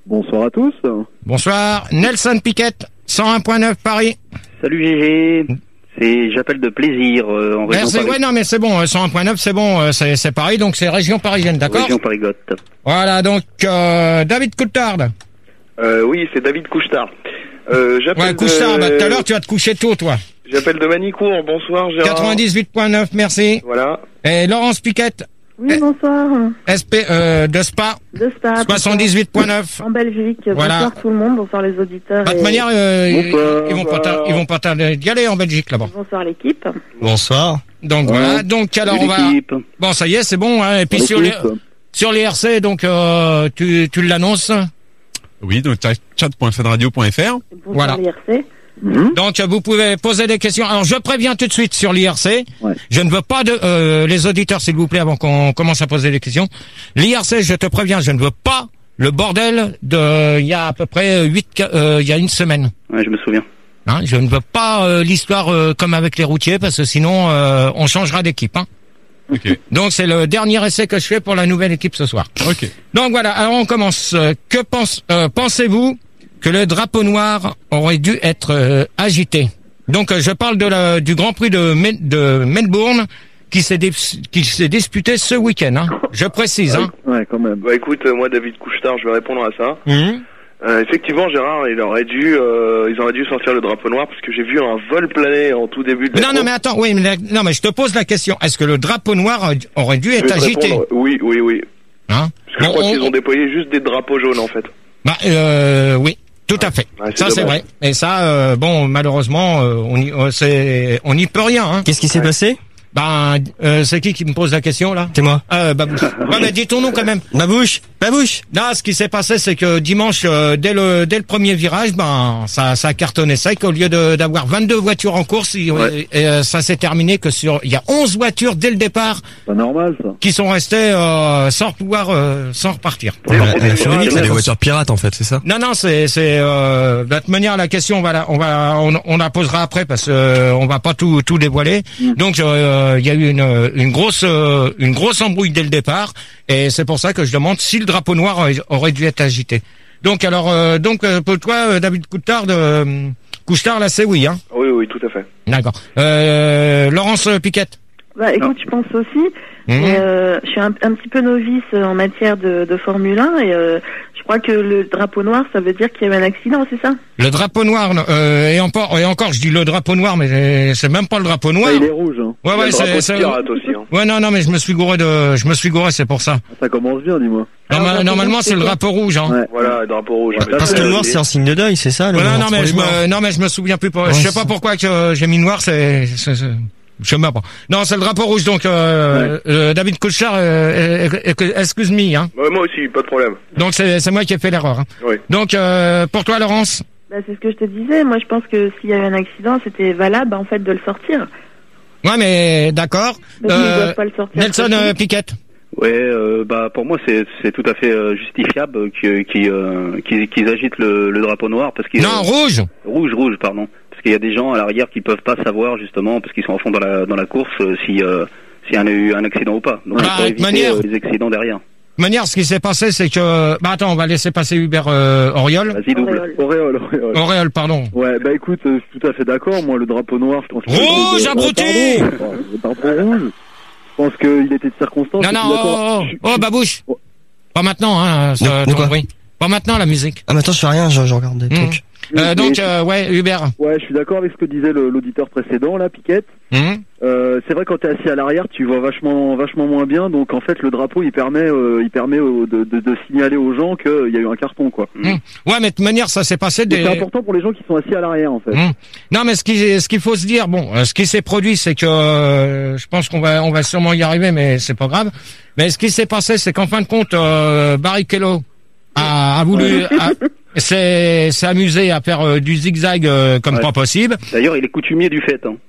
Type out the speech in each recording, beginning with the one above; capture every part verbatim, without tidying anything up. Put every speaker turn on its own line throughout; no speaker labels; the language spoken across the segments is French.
Bonsoir à tous.
Bonsoir, Nelson Piquette, cent un point neuf Paris.
Salut Gégé, c'est j'appelle de plaisir euh, en région
Merci,
Paris.
ouais, non mais c'est bon, cent un point neuf c'est bon, euh, c'est, c'est Paris, donc c'est région parisienne, d'accord?
Région Parigotte.
Voilà, donc euh, David Coulthard.
Euh, oui, c'est David Couchetard. Euh, j'appelle
Ouais, Couchetard,
de...
bah tout à l'heure tu vas te coucher tôt, toi.
J'appelle de Manicourt, bonsoir Gérard.
quatre-vingt-dix-huit point neuf, merci.
Voilà.
Et Laurence Piquette.
Oui, bonsoir.
S P euh, de Spa.
De Spa.
soixante-dix-huit point neuf.
En Belgique.
Voilà.
Bonsoir tout le monde, bonsoir les auditeurs.
De toute
et...
manière, euh,
Bonsoir.
ils vont pas tar- ils vont pas tarder d'y aller en Belgique là-bas.
Bonsoir l'équipe.
Bonsoir.
Donc
Ouais.
voilà, donc alors
Salut
on va.
l'équipe.
Bon, ça y est, c'est bon. Hein. Et puis
Bonne
sur les
écoute.
sur les R C, donc euh, tu tu l'annonces.
Oui, donc chat point fadradio point f r.
Bonsoir
Voilà.
l'I R C.
Mhm.
Donc vous pouvez poser des questions. Alors je préviens tout de suite sur l'I R C.
Ouais.
Je ne veux pas de euh, les auditeurs, s'il vous plaît, avant qu'on commence à poser des questions. L'I R C, je te préviens, je ne veux pas le bordel de il y a à peu près huit euh, il y a une semaine.
Ouais, je me souviens.
Hein, je ne veux pas euh, l'histoire euh, comme avec les routiers parce que sinon euh, on changera d'équipe. Hein.
Ok.
Donc c'est le dernier essai que je fais pour la nouvelle équipe ce soir.
Ok.
Donc voilà, alors on commence. Euh, Que pense, euh, pensez-vous que le drapeau noir aurait dû être euh, agité? Donc euh, je parle de la, du Grand Prix de, Mel- de Melbourne qui s'est dis- qui s'est disputé ce week-end. Hein. Je précise. Hein.
Ouais, quand même.
Bah écoute, euh, moi David Couchetard, je vais répondre à ça.
Mhm.
Euh, effectivement Gérard, il aurait dû, euh, ils auraient dû sortir le drapeau noir parce que j'ai vu un vol planer en tout début de la
Non, non,
course.
mais attends, oui, mais la- non, mais je te pose la question. Est-ce que le drapeau noir aurait dû
Je vais
être
te
agité?
répondre, Oui, oui, oui.
Hein?
Parce que je
Bon,
crois
on-
qu'ils ont déployé juste des drapeaux jaunes en fait.
Bah, euh, oui, tout à fait.
Ouais, c'est
ça, c'est
dommage.
vrai. Et ça, euh, bon, malheureusement, euh, on y, euh, c'est, on n'y peut rien. Hein.
Qu'est-ce qui s'est passé?
Ben, euh, c'est qui qui me pose la question là?
C'est moi.
Euh, Babouche. Ouais, mais dis ton nom quand même.
Babouche. Babouche.
Là, ce qui s'est passé, c'est que dimanche, euh, dès le dès le premier virage, ben ça ça a cartonné sec. Au lieu de d'avoir vingt-deux voitures en course, il-
Ouais.
et, euh, ça s'est terminé que sur il y a onze voitures dès le départ
Pas normal, ça.
qui sont restées euh, sans pouvoir euh, sans repartir.
C'est
À
vrai,
la
c'est
limite,
vrai.
c'est des voitures pirates en fait, c'est ça?
Non, non, c'est c'est euh, de toute manière la question on va la, on va on, on la posera après parce que euh, on va pas tout tout dévoiler. Donc euh, il y a eu une une grosse euh, une grosse embrouille dès le départ et c'est pour ça que je demande si le drapeau noir aurait, aurait dû être agité. Donc alors euh, donc euh, pour toi euh, David Coulthard euh, Couchetard là c'est oui hein.
Oui, oui, tout à fait.
D'accord. Euh, Laurence Piquette.
Bah écoute, je pense aussi.
Mhm.
Et, euh, je suis un, un petit peu novice en matière de, de Formule un et euh, je crois que le drapeau noir, ça veut dire qu'il y a eu un accident, c'est ça?
Le drapeau noir euh, et encore et encore je dis le drapeau noir mais c'est même pas le drapeau noir.
Ah, il est rouge, hein.
Ouais
Il y a
ouais
le drapeau
c'est
de
c'est
pirate aussi. Hein.
ouais non non mais je me suis gouré de je me suis gouré c'est pour ça.
Ça commence bien, dis-moi.
Alors,
Norma-
drapeau
normalement
rouge,
c'est le
c'est quoi?
drapeau rouge hein.
Ouais.
Voilà, le drapeau rouge.
Ouais,
Mais
parce
ça,
que le
noir,
c'est-
c'est un signe de deuil, c'est ça?
Ouais, non, non, mais je me, non, mais je me souviens plus. Pour, je sais pas pourquoi que euh, j'ai mis noir, c'est, c'est, c'est- je sais même pas. Non, c'est le drapeau rouge, donc, euh, euh, David Couchetard, euh, euh, euh, excuse me, hein.
Ouais, moi aussi, pas de problème.
Donc, c'est, c'est moi qui ai fait l'erreur, hein.
Oui.
Donc, euh, pour toi, Laurence?
Bah, c'est ce que je te disais. Moi, je pense que s'il y a eu un accident, c'était valable en fait de le sortir.
Ouais, mais, d'accord.
Parce qu'ils
Euh,
doivent pas le sortir.
Nelson
tout de
euh,
suite.
Piquette.
Ouais, euh, bah pour moi c'est c'est tout à fait euh, justifiable qu'ils qu'ils euh, qu'ils qu'ils agitent le, le drapeau noir parce qu'ils
Non, rouge.
rouge rouge pardon parce qu'il y a des gens à l'arrière qui peuvent pas savoir justement parce qu'ils sont en fond dans la dans la course euh, si euh, s'il y a eu un accident ou pas. Donc
Bah,
ça peut
de
éviter
manière-
euh, les accidents derrière.
De toute manière, ce qui s'est passé, c'est que, bah, attends, on va laisser passer Hubert, euh, Oriol.
Vas-y double.
Auréole.
Auréole, auréole.
Auréole, pardon.
Ouais, bah écoute, euh, je suis tout à fait d'accord. Moi, le drapeau noir, je pense que...
Rouge,
Oh,
abruti
pardon. Oh, le drapeau rouge, je pense qu'il était de circonstance.
Non,
je
non,
suis
oh,
d'accord.
oh,
Je-
oh,
je-
babouche.
Oh.
Pas maintenant, hein, ce,
De- de
ton
quoi
bruit. Pas maintenant, la musique.
Ah, mais attends, je fais rien, je, je regarde des
Mmh.
trucs.
Euh,
Mais-
donc, euh, ouais, Hubert.
Ouais, je suis d'accord avec ce que disait le- l'auditeur précédent, là, Piquette.
Hum
Euh, c'est vrai, quand t'es assis à l'arrière, tu vois vachement, vachement moins bien. Donc, en fait, le drapeau, il permet, euh, il permet euh, de, de, de signaler aux gens qu'il y a eu un carton, quoi.
Hum. Ouais, mais de toute manière, ça s'est passé
Donc,
des...
c'est important pour les gens qui sont assis à l'arrière, en fait.
Hum. Non, mais ce qui, ce qu'il faut se dire, bon, euh, ce qui s'est produit, c'est que euh, je pense qu'on va, on va sûrement y arriver, mais c'est pas grave. Mais ce qui s'est passé, c'est qu'en fin de compte, euh, Barrichello a, a voulu, a- s'est, s'est amusé à faire euh, du zigzag euh, comme
Ouais.
pas possible.
D'ailleurs il est coutumier du fait. Hein.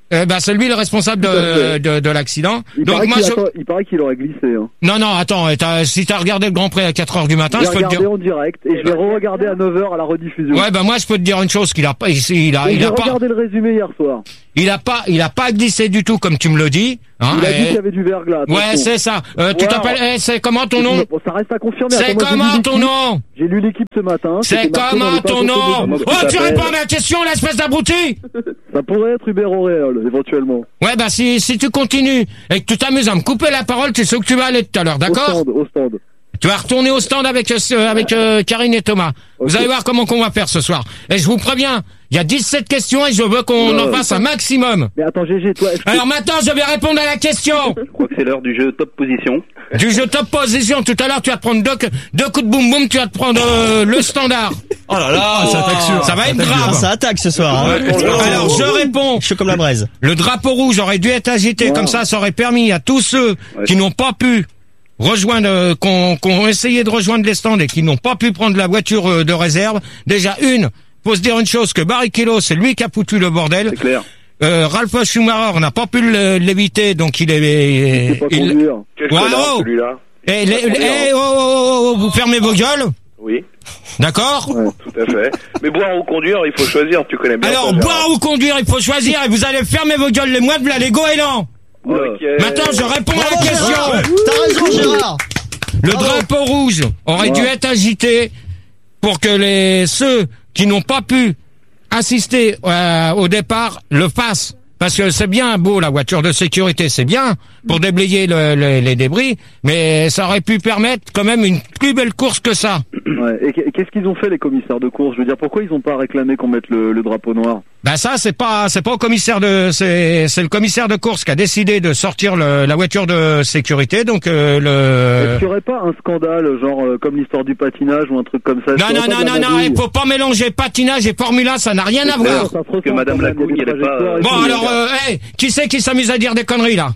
Eh ben, c'est lui le responsable de, de, de l'accident.
Il
Donc
paraît
moi,
qu'il
je...
a pas- il paraît qu'il aurait glissé. Hein.
Non, non, attends, t'as, si t'as regardé le Grand Prix à quatre heures du matin,
J'ai
je peux te
regardé
dire...
en direct et je l'ai re-regardé à neuf heures à la rediffusion.
Ouais, ben moi, je peux te dire une chose, qu'il a pas, il, il a,
Et
il
j'ai
a pas,
regardé le résumé hier soir.
il a pas, il a pas glissé du tout, comme tu me le dis. Hein,
Il a
et-
dit qu'il y avait du verglas.
Ouais,
attention.
c'est ça. Euh, tu
Wow.
t'appelles, eh, c'est comment ton nom?
Bon, ça reste à confirmer.
C'est
Attends, moi, j'ai
comment
lu
ton
l'équipe.
nom?
J'ai lu l'équipe ce matin.
C'est
c'était marqué dans
comment
les pages
ton nom?
automobiles.
Oh, tu
s'appelle-
réponds à ma question, l'espèce d'abruti!
Ça pourrait être Hubert Auréole, éventuellement.
Ouais, bah, si, si tu continues et que tu t'amuses à me couper la parole, tu sais où tu vas aller tout à l'heure,
Au
d'accord?
stand, au stand.
Tu vas retourner au stand avec, euh, avec euh, Karine et Thomas. Vous
Ok.
allez voir comment qu'on va faire ce soir. Et je vous préviens, il y a dix-sept questions et je veux qu'on
Ouais.
en fasse un maximum.
Mais attends, G G, toi, est-ce que...
Alors maintenant, je vais répondre à la question.
Je crois que c'est l'heure du jeu top position.
Du jeu top position, tout à l'heure, tu vas te prendre deux, deux coups de boum boum, tu vas te prendre euh, le standard.
Oh là là, ça attaque sûr.
Ça va être
attaque dur.
grave.
Ah, ça attaque ce soir. Hein.
Alors, je réponds.
Chaud comme la braise.
Le drapeau rouge aurait dû être agité,
Wow.
comme ça, ça aurait permis à tous ceux
Ouais.
qui n'ont pas pu rejoindre, euh, qu'on qu'on essayé de rejoindre les stands et qui n'ont pas pu prendre la voiture euh, de réserve. Déjà, une, faut se dire une chose, que Barrichello, c'est lui qui a foutu le bordel.
C'est clair.
Euh, Ralph Schumacher n'a pas pu le- l'éviter, donc il est...
Il sait pas
il-
conduire.
Quel
Wow.
connard, celui-là.
Eh, les- les- eh, oh, oh, oh, oh, vous fermez vos gueules,
Oui,
d'accord?
tout à fait. Mais boire ou conduire, il faut choisir, tu connais bien.
Alors,
ça, Gérard.
boire ou conduire, il faut choisir et vous allez fermer vos gueules les moines, v'là les goélands.
Ok.
Maintenant, je réponds à la
Bravo,
question.
Gérard. T'as raison, Gérard.
Le drapeau rouge aurait dû être agité pour que les ceux qui n'ont pas pu assister euh, au départ le fassent. Parce que c'est bien beau la voiture de sécurité, c'est bien pour déblayer le- le- les débris, mais ça aurait pu permettre quand même une plus belle course que ça.
Ouais. Et qu'est- qu'est-ce qu'ils ont fait, les commissaires de course? Je veux dire, pourquoi ils n'ont pas réclamé qu'on mette le, le drapeau noir?
Ben ça c'est pas c'est pas au commissaire de c'est c'est le commissaire de course qui a décidé de sortir le, la voiture de sécurité, donc euh,
Est-ce
le
qu'il n'y aurait pas un scandale, genre euh, comme l'histoire du patinage ou un truc comme ça? Est-ce
non
qu'il y
non
aurait
non
pas de
non
la
non
magouille?
il faut pas mélanger patinage et Formule un, ça n'a rien à voir.
Ça se ressemble
que Madame
quand même, il y a
Lacouille,
des
elle est pas-
trajectoires et
Bon
tout,
alors,
les gars.
euh, hey, qui c'est qui s'amuse à dire des conneries là?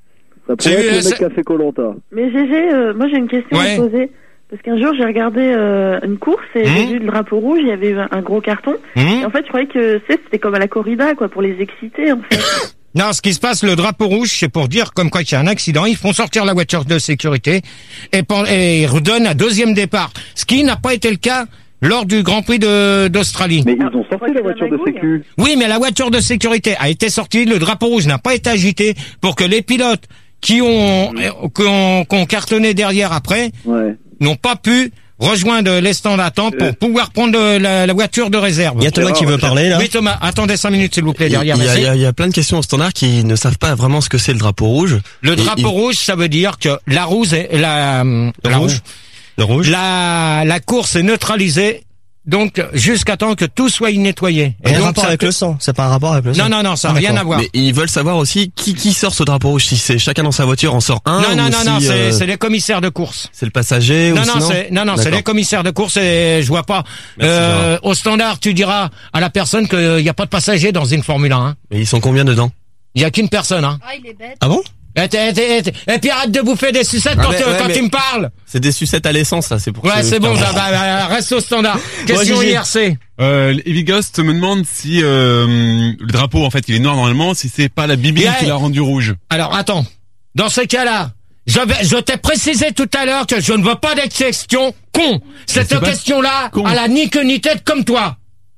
Ça
c'est-
pourrait être le
c'est-
mec qui a fait Koh-Lanta.
Mais G G, euh, moi j'ai une question
Ouais.
à te poser. Parce qu'un jour j'ai regardé euh, une course et
Mmh.
j'ai vu le drapeau rouge, il y avait eu un, un gros carton. Et
Hum
en fait je croyais que c'est- c'était comme à la corrida, quoi, pour les exciter en fait.
Non, ce qui se passe, le drapeau rouge, c'est pour dire comme quoi qu'il y a un accident, ils font sortir la voiture de sécurité et, pen- et ils redonnent un deuxième départ. Ce qui n'a pas été le cas lors du Grand Prix de- d'Australie.
Mais ils
Ah,
ont
je
sorti
crois
la
que c'est
voiture
la
de
magouille.
sécu.
Oui, mais la voiture de sécurité a été sortie, le drapeau rouge n'a pas été agité pour que les pilotes qui ont, qui ont, qui ont cartonné derrière après
Ouais.
n'ont pas pu rejoindre les stands d'attente pour
Euh.
pouvoir prendre la, la voiture de réserve.
Il y a Thomas qui veut parler là.
Oui, Thomas, attendez cinq minutes, s'il vous plaît,
Il y, a,
derrière.
il y a-
merci.
il y a- il y a plein de questions au standard qui ne savent pas vraiment ce que c'est le drapeau rouge.
Le
Et-
drapeau
il-
rouge, ça veut dire que la rouge est, la, la
rouge. Le rouge.
la, la course est neutralisée, donc jusqu'à temps que tout soit nettoyé.
Et un
donc,
rapport
ça
avec
peut-
le sang. C'est pas un rapport avec le sang.
Non, non, non, ça
Ah,
n'a rien
d'accord.
à voir.
Mais ils veulent savoir aussi qui, qui sort ce drapeau rouge. Si c'est chacun dans sa voiture en sort un.
non, non,
ou
non,
si,
non, c'est,
euh,
c'est les commissaires de course.
c'est le passager
Non,
ou
non,
sinon
c'est, non, non, c'est
D'accord.
les commissaires de course et je vois pas.
Merci,
Euh, au standard, tu diras à la personne qu'il n'y a pas de passager dans une Formule un. Hein.
Mais ils sont combien dedans?
Il y a qu'une personne. Hein.
Ah, il est bête.
Ah bon?
Et, t'es- t'es- t'es- et puis arrête de bouffer des sucettes
Ah,
quand,
mais-
tu-
ouais,
quand
mais-
tu me parles.
C'est des sucettes à l'essence là, c'est pour
Ouais,
que-
c'est bon,
Pardon.
ça, bah, bah, reste au standard. Question
Gigi.
I R C.
Euh, Heavy Ghost me demande si euh, le drapeau en fait il est noir normalement, si c'est pas la bibine
Yeah.
qui l'a rendu rouge.
Alors attends, dans ce cas-là, je, vais, je t'ai précisé tout à l'heure que je ne veux pas d'être question con. Cette
c'est pas
question-là,
con.
elle a ni queue ni tête comme toi.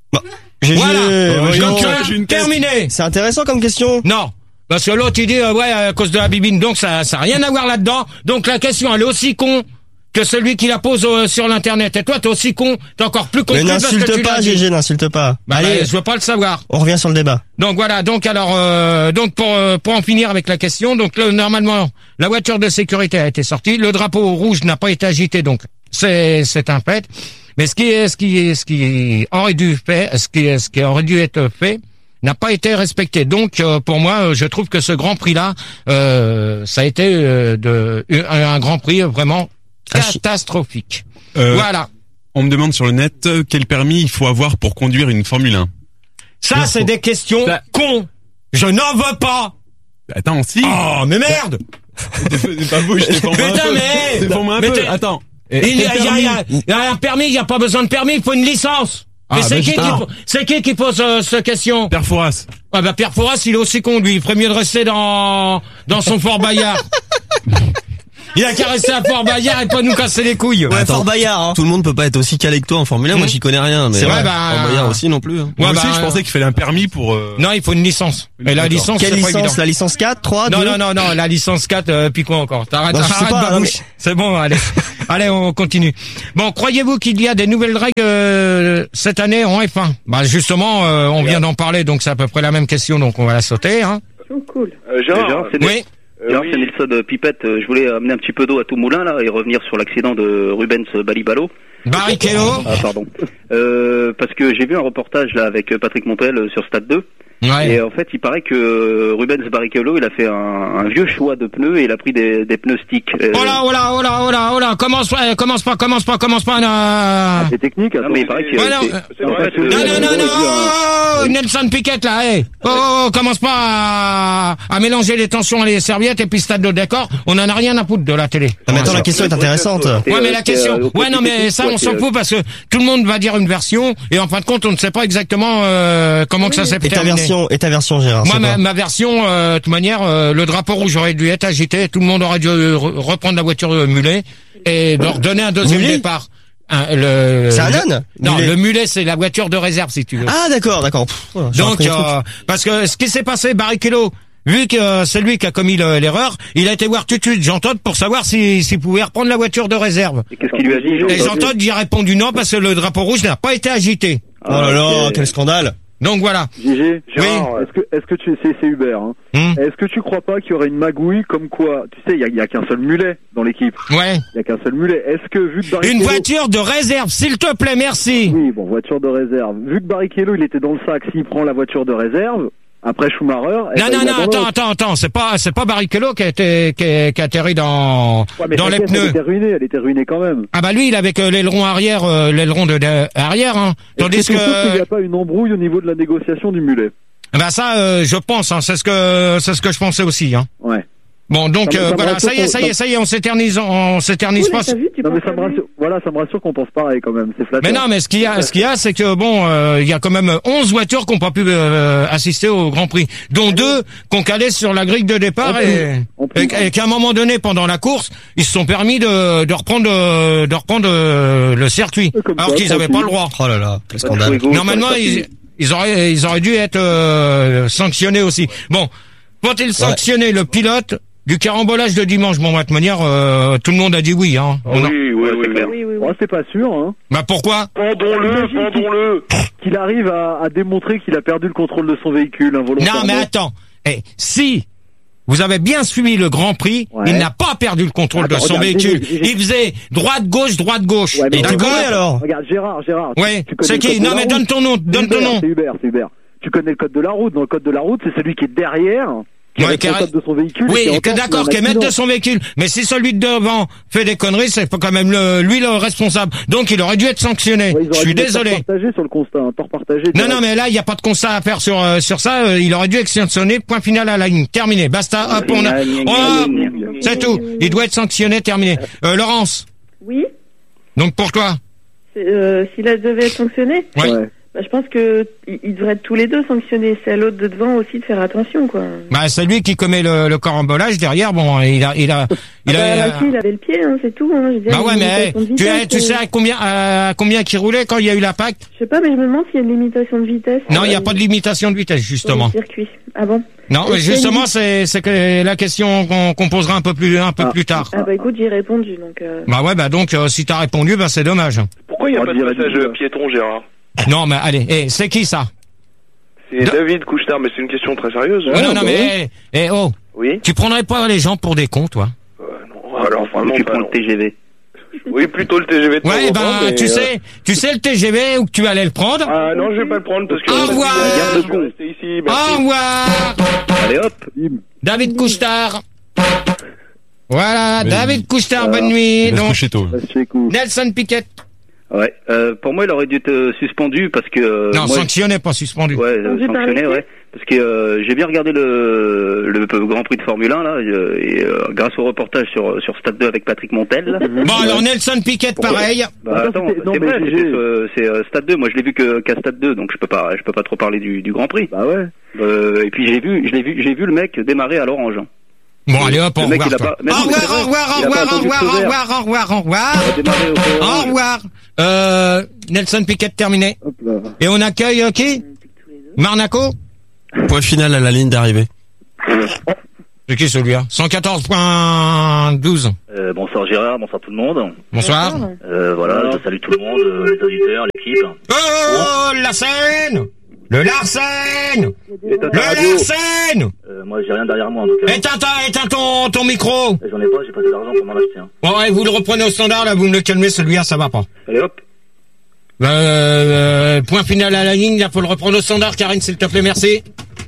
G G,
Voilà.
voyons.
Donc, euh,
j'ai une tête.
terminé.
C'est intéressant comme question.
Non. Parce que l'autre il dit euh, ouais à cause de la bibine, donc ça ça a rien à voir là-dedans. Donc la question elle est aussi con que celui qui la pose euh, sur l'internet. Et toi t'es aussi con, t'es encore plus con
Mais
que lui parce que
n'insulte
tu
pas,
l'as dit.
G G, n'insulte pas.
Bah,
Allez,
bah, je veux pas le savoir.
on revient sur le débat.
Donc voilà, donc alors euh, donc pour euh, pour en finir avec la question, donc le, normalement la voiture de sécurité a été sortie, le drapeau rouge n'a pas été agité, donc c'est c'est un fait. Mais ce qui est ce qui est ce qui aurait dû faire, ce qui ce qui aurait dû être fait n'a pas été respecté. Donc euh, pour moi, euh, je trouve que ce Grand Prix là, euh, ça a été euh, de un, un Grand Prix vraiment
Ah, chi-
catastrophique.
Euh,
Voilà.
On me demande sur le net euh, quel permis il faut avoir pour conduire une Formule un.
Ça c'est des questions
Bah-
cons. Je n'en veux pas.
Attends, si.
Oh mais merde.
C'est pas beau, je t'ai formé un
Putain,
peu.
mais-
Je t'ai formé un
mais
peu.
t'es-
Attends.
Il y a, il y a- il y a- il y a un permis, il n'y a pas besoin de permis, il faut une licence.
Ah,
Mais c'est
bah,
qui,
je-
qui
ah.
po- c'est qui qui pose euh, cette question?
Père Fouras.
Ah bah Pierre Fouras, il est aussi con, lui. Il ferait mieux de rester dans dans son Fort Bayard. Il a qu'à rester à Fort Bayard et pas nous casser les couilles.
Ouais, Fort Bayard, hein. Tout le monde peut pas être aussi calé que toi en Formule un. Moi, j'y connais rien, mais.
C'est vrai,
ouais,
bah.
Fort Bayard aussi non plus. Hein.
Moi
Ouais,
aussi,
bah,
je pensais qu'il fallait un permis pour. Euh...
Non, il faut une licence. Et la licence,
Quelle
c'est pas évident.
licence? La licence quatre, trois,
Non,
deux?
non, non, non, la licence quatre, euh, puis quoi encore? T'arrêtes,
Non, je sais
arrête
pas,
ma
non,
bouche.
mais-
C'est bon, allez. Allez, on continue. Bon, croyez-vous qu'il y a des nouvelles règles euh, cette année en F un? Bah justement, euh, on vient d'en parler, donc c'est à peu près la même question, donc on va la sauter, hein.
Oh, cool.
Euh, Gérard,
Gérard, c'est
Oui.
euh,
Gérard,
oui.
c'est Nelson Pipette. Euh, Je voulais amener un petit peu d'eau à tout moulin là et revenir sur l'accident de Rubens Balibalo.
Barrichello.
Ah pardon. Euh, parce que j'ai vu un reportage là avec Patrick Montel euh, sur Stade deux.
Ouais.
Et en fait, il paraît que euh, Rubens Barrichello, il a fait un, un vieux choix de pneus et il a pris des, des pneus stick. Euh,
Oh là, oh là, oh là, oh là, oh là, commence pas, euh, commence pas, commence pas, commence pas, non.
C'est technique,
non
attends.
mais il paraît que
Ouais, non,
c'est-
euh,
c'est
en
vrai,
fait,
c'est-
euh,
Non, non, non, non,
euh,
oh, Nelson Piquet, là, hé. Oh, oh, commence pas à, à mélanger les tensions et les serviettes et puis stade de décor. On en a rien à foutre de la télé.
Ah, mais attends, la question est intéressante.
c'est,
Ouais, mais
euh,
la
c'est,
question,
euh,
ouais, non, mais ça, on s'en fout parce que tout le monde va dire une version et en fin de compte, on ne sait pas exactement euh, comment que ça s'est
Et ta
terminé.
version, et ta version, Gérard?
Moi,
c'est
ma,
quoi
ma version, euh, de toute manière, euh, le drapeau rouge aurait dû être agité, tout le monde aurait dû euh, re- reprendre la voiture de mulet et leur donner un deuxième
Mulet
départ. Un, le,
C'est un
le-
âne?
Non,
Mulet.
le mulet, c'est la voiture de réserve, si tu veux.
Ah, d'accord, d'accord. Pff, voilà, j'ai
Donc,
appris un truc.
euh, parce que ce qui s'est passé, Barrichello, vu que euh, c'est lui qui a commis le- l'erreur, il a été voir tout de suite Jean Todt pour savoir s'il si, s'il pouvait reprendre la voiture de réserve.
Et qu'est-ce qu'il lui a dit
Et Jean Todt y a répondu non parce que le drapeau rouge n'a pas été agité.
Oh là là,
ok.
quel scandale.
Donc voilà.
Gégé,
Gérard,
est-ce que, est-ce que tu, c'est, c'est Hubert, hein.
Hmm.
Est-ce que tu crois pas qu'il y aurait une magouille comme quoi, tu sais, il y a, il y a qu'un seul mulet dans l'équipe.
Ouais.
Il y a qu'un seul mulet. Est-ce que vu que Barrichello...
Une voiture de réserve, s'il te plaît, merci.
Oui, bon, voiture de réserve. Vu que Barrichello, il était dans le sac, s'il prend la voiture de réserve, après Schumacher... eh
Non,
ben,
non,
il
non,
abandonne.
attends, attends, attends, c'est pas, c'est pas Barrichello qui a été, qui a, qui a atterri dans,
Ouais, mais
dans
sa
les
caisse, Elle
pneus.
était ruinée, elle était ruinée quand même.
Ah bah lui, il avait que l'aileron arrière, euh, l'aileron de, de- arrière, hein. Tandis
Est-ce que... c'est sûr qu'il n'y
que,
a pas une embrouille au niveau de la négociation du mulet.
bah ça, euh, je pense, hein, c'est ce que, c'est ce que je pensais aussi, hein.
Ouais.
Bon, donc,
Ça me-
euh,
ça me
voilà,
rassure
ça y est,
qu'on-
ça y est, ça y est, on s'éternise, on s'éternise
Cool,
pas.
t'as vu, tu
Non mais
penses
ça me
à lui.
rassure, voilà, ça me rassure qu'on pense pareil quand même, c'est flatteur.
Mais non, mais ce qu'il y a, ce qu'il y a, c'est que bon, euh, il y a quand même onze voitures qui n'ont pas pu euh, assister au Grand Prix, dont deux qu'on calait sur la grille de départ
En
et,
plus, en plus.
et, et qu'à un moment donné, pendant la course, ils se sont permis de, de reprendre, euh, de reprendre euh, le circuit,
Comme
alors
quoi,
qu'ils n'avaient pas le
tranquille.
droit.
Oh là là, quel
Pas de
scandale.
fuego,
Normalement,
pas de
ils,
tapis.
ils auraient, ils auraient dû être euh, sanctionnés aussi. Bon, faut-il sanctionner le pilote du carambolage de dimanche? Bon, de toute manière, euh, tout le monde a dit oui, hein.
Ah
On a-
oui, oui,
Ouais,
oui,
c'est
oui.
clair.
Oui, oui, oui.
Oh, c'est pas sûr, hein.
Bah pourquoi?
Pendons-le,
Imagine
pendons-le.
Qu'il arrive à, à démontrer qu'il a perdu le contrôle de son véhicule involontairement.
Non, mais attends. Eh, si vous avez bien suivi le Grand Prix,
Ouais.
il n'a pas perdu le contrôle
Attends,
de son
regarde,
véhicule.
j'ai- j'ai-
Il faisait droite-gauche, droite-gauche.
Ouais, mais
Et
tu
d'accord?
connais, alors?
Regarde, Gérard, Gérard. tu-
Ouais.
tu connais
C'est
le
qui?
code de
Non,
la
mais
route.
donne ton nom,
C'est
donne ton
Hubert,
nom.
C'est Hubert, c'est Hubert. Tu connais le code de la route. Dans le code de la route, c'est celui qui est derrière, qui
Ouais,
est
qui est-
responsable de son véhicule. et
Oui,
qui
que
entend
d'accord,
qu'il
qui
y
est
a un
maître de
accident.
son véhicule. Mais si celui de devant fait des conneries, c'est pas quand même le, lui le responsable. Donc il aurait dû être sanctionné.
Ouais, ils
Je
auraient
suis
dû être
désolé.
tort partagé sur le constat, un tort partagé.
Non,
direct.
non, mais là, il n'y a pas de constat à faire sur euh, sur ça. Euh, il aurait dû être sanctionné. Point final à la ligne. Terminé. Basta. Hop, on a. Oh, c'est tout. Il doit être sanctionné. Terminé. Euh, Laurence.
Oui,
Donc pour toi.
c'est, euh, s'il a- devait être sanctionné,
Ouais.
Ouais.
bah, je pense que ils ils devraient être tous les deux sanctionnés. C'est à l'autre de devant aussi de faire attention, quoi.
Bah c'est lui qui commet le, le carambolage derrière. Bon, il a il a il
Ah bah,
a.
Mathieu, il avait le pied, hein, c'est tout. Hein. Je veux dire,
Bah
il y
ouais,
a une
mais
limitation de
tu,
vitesse,
tu sais
euh.
à combien à combien qui roulait quand il y a eu l'impact?
Je sais pas, mais je me demande s'il y a une limitation de vitesse.
Non, il n'y a
euh,
pas de limitation de vitesse justement.
sur le circuit. Ah bon?
Non,
Est-ce qu'il y a
justement,
une-
c'est c'est que la question qu'on qu'on posera un peu plus un peu
Ah.
plus tard.
Ah bah écoute, j'ai répondu, donc... Euh...
Bah ouais, bah donc euh, si t'as répondu, bah c'est dommage.
Pourquoi il n'y a
On
pas de
dirait
passage
du-
euh, piéton, Gérard?
Non, mais allez, eh, c'est qui ça?
C'est
De-
David Couchetard, mais c'est une question très sérieuse.
Ouais, non, non,
bah
mais eh, eh, oh,
Oui.
tu prendrais pas les gens pour des cons, toi?
Euh, non, alors vraiment
tu
pas,
prends
non.
le T G V.
Oui, plutôt le T G V de temps
Ouais,
en
ben
temps, mais,
tu
euh,
sais, tu sais le T G V où que tu allais le prendre?
Ah non, je vais pas le prendre parce que...
Au revoir.
Je vais rester ici,
Au
merci.
revoir,
Allez hop.
Bim.
David Couchetard. Voilà,
Mais-
David Couchetard, bonne nuit.
Laisse
Donc
coucher tôt.
Reste chez coup.
Nelson Piquet.
Ouais. Euh, pour moi, il aurait dû être euh, suspendu parce que. euh,
Non,
moi,
sanctionné, pas suspendu.
Ouais, euh,
Suspendu par
sanctionné,
les
ouais. Parce que euh, j'ai bien regardé le, le Grand Prix de Formule un là, euh, et euh, grâce au reportage sur sur Stade deux avec Patrick Montel. Là.
Bon alors Nelson Piquet pareil.
Bah, attends,
non,
c'est
mais
vrai,
j'ai-
c'est, euh, c'est euh, Stade deux. Moi je l'ai vu que qu'à Stade deux, donc je peux pas je peux pas trop parler du, du Grand Prix.
Bah ouais.
Euh, et puis j'ai vu je l'ai vu j'ai vu le mec démarrer à l'orange.
Bon allez hop, au
Le mec,
revoir.
il a
toi.
pas- mais
Au
non, mais
revoir,
c'est vrai,
au revoir, au
il a pas
revoir, au
attendu le
revoir,
feu
au
vert.
revoir, au revoir, au revoir.
Il a démarré au feu
Au
orange.
revoir. Euh, Nelson Piquet terminé.
Hop là.
Et on accueille euh, qui? Marnaco?
Point final à la ligne d'arrivée.
C'est qui celui-là? cent quatorze point douze.
Euh, bonsoir Gérard, bonsoir tout le monde.
Bonsoir.
Euh, voilà, je salue tout le monde, euh, les auditeurs, l'équipe.
Oh, la scène! Le Larsen!
Éteins ta
Le
radio.
Larsen!
Euh, moi j'ai rien derrière moi en tout cas.
Éteins, ta- éteins ton, ton micro!
J'en ai pas, j'ai pas de l'argent pour m'en acheter. Hein.
Bon, ouais, vous le reprenez au standard, là, vous me le calmez, celui-là, ça va pas.
Allez hop.
Euh, euh, point final à la ligne, là, faut le reprendre au standard, Karine, s'il te plaît, merci.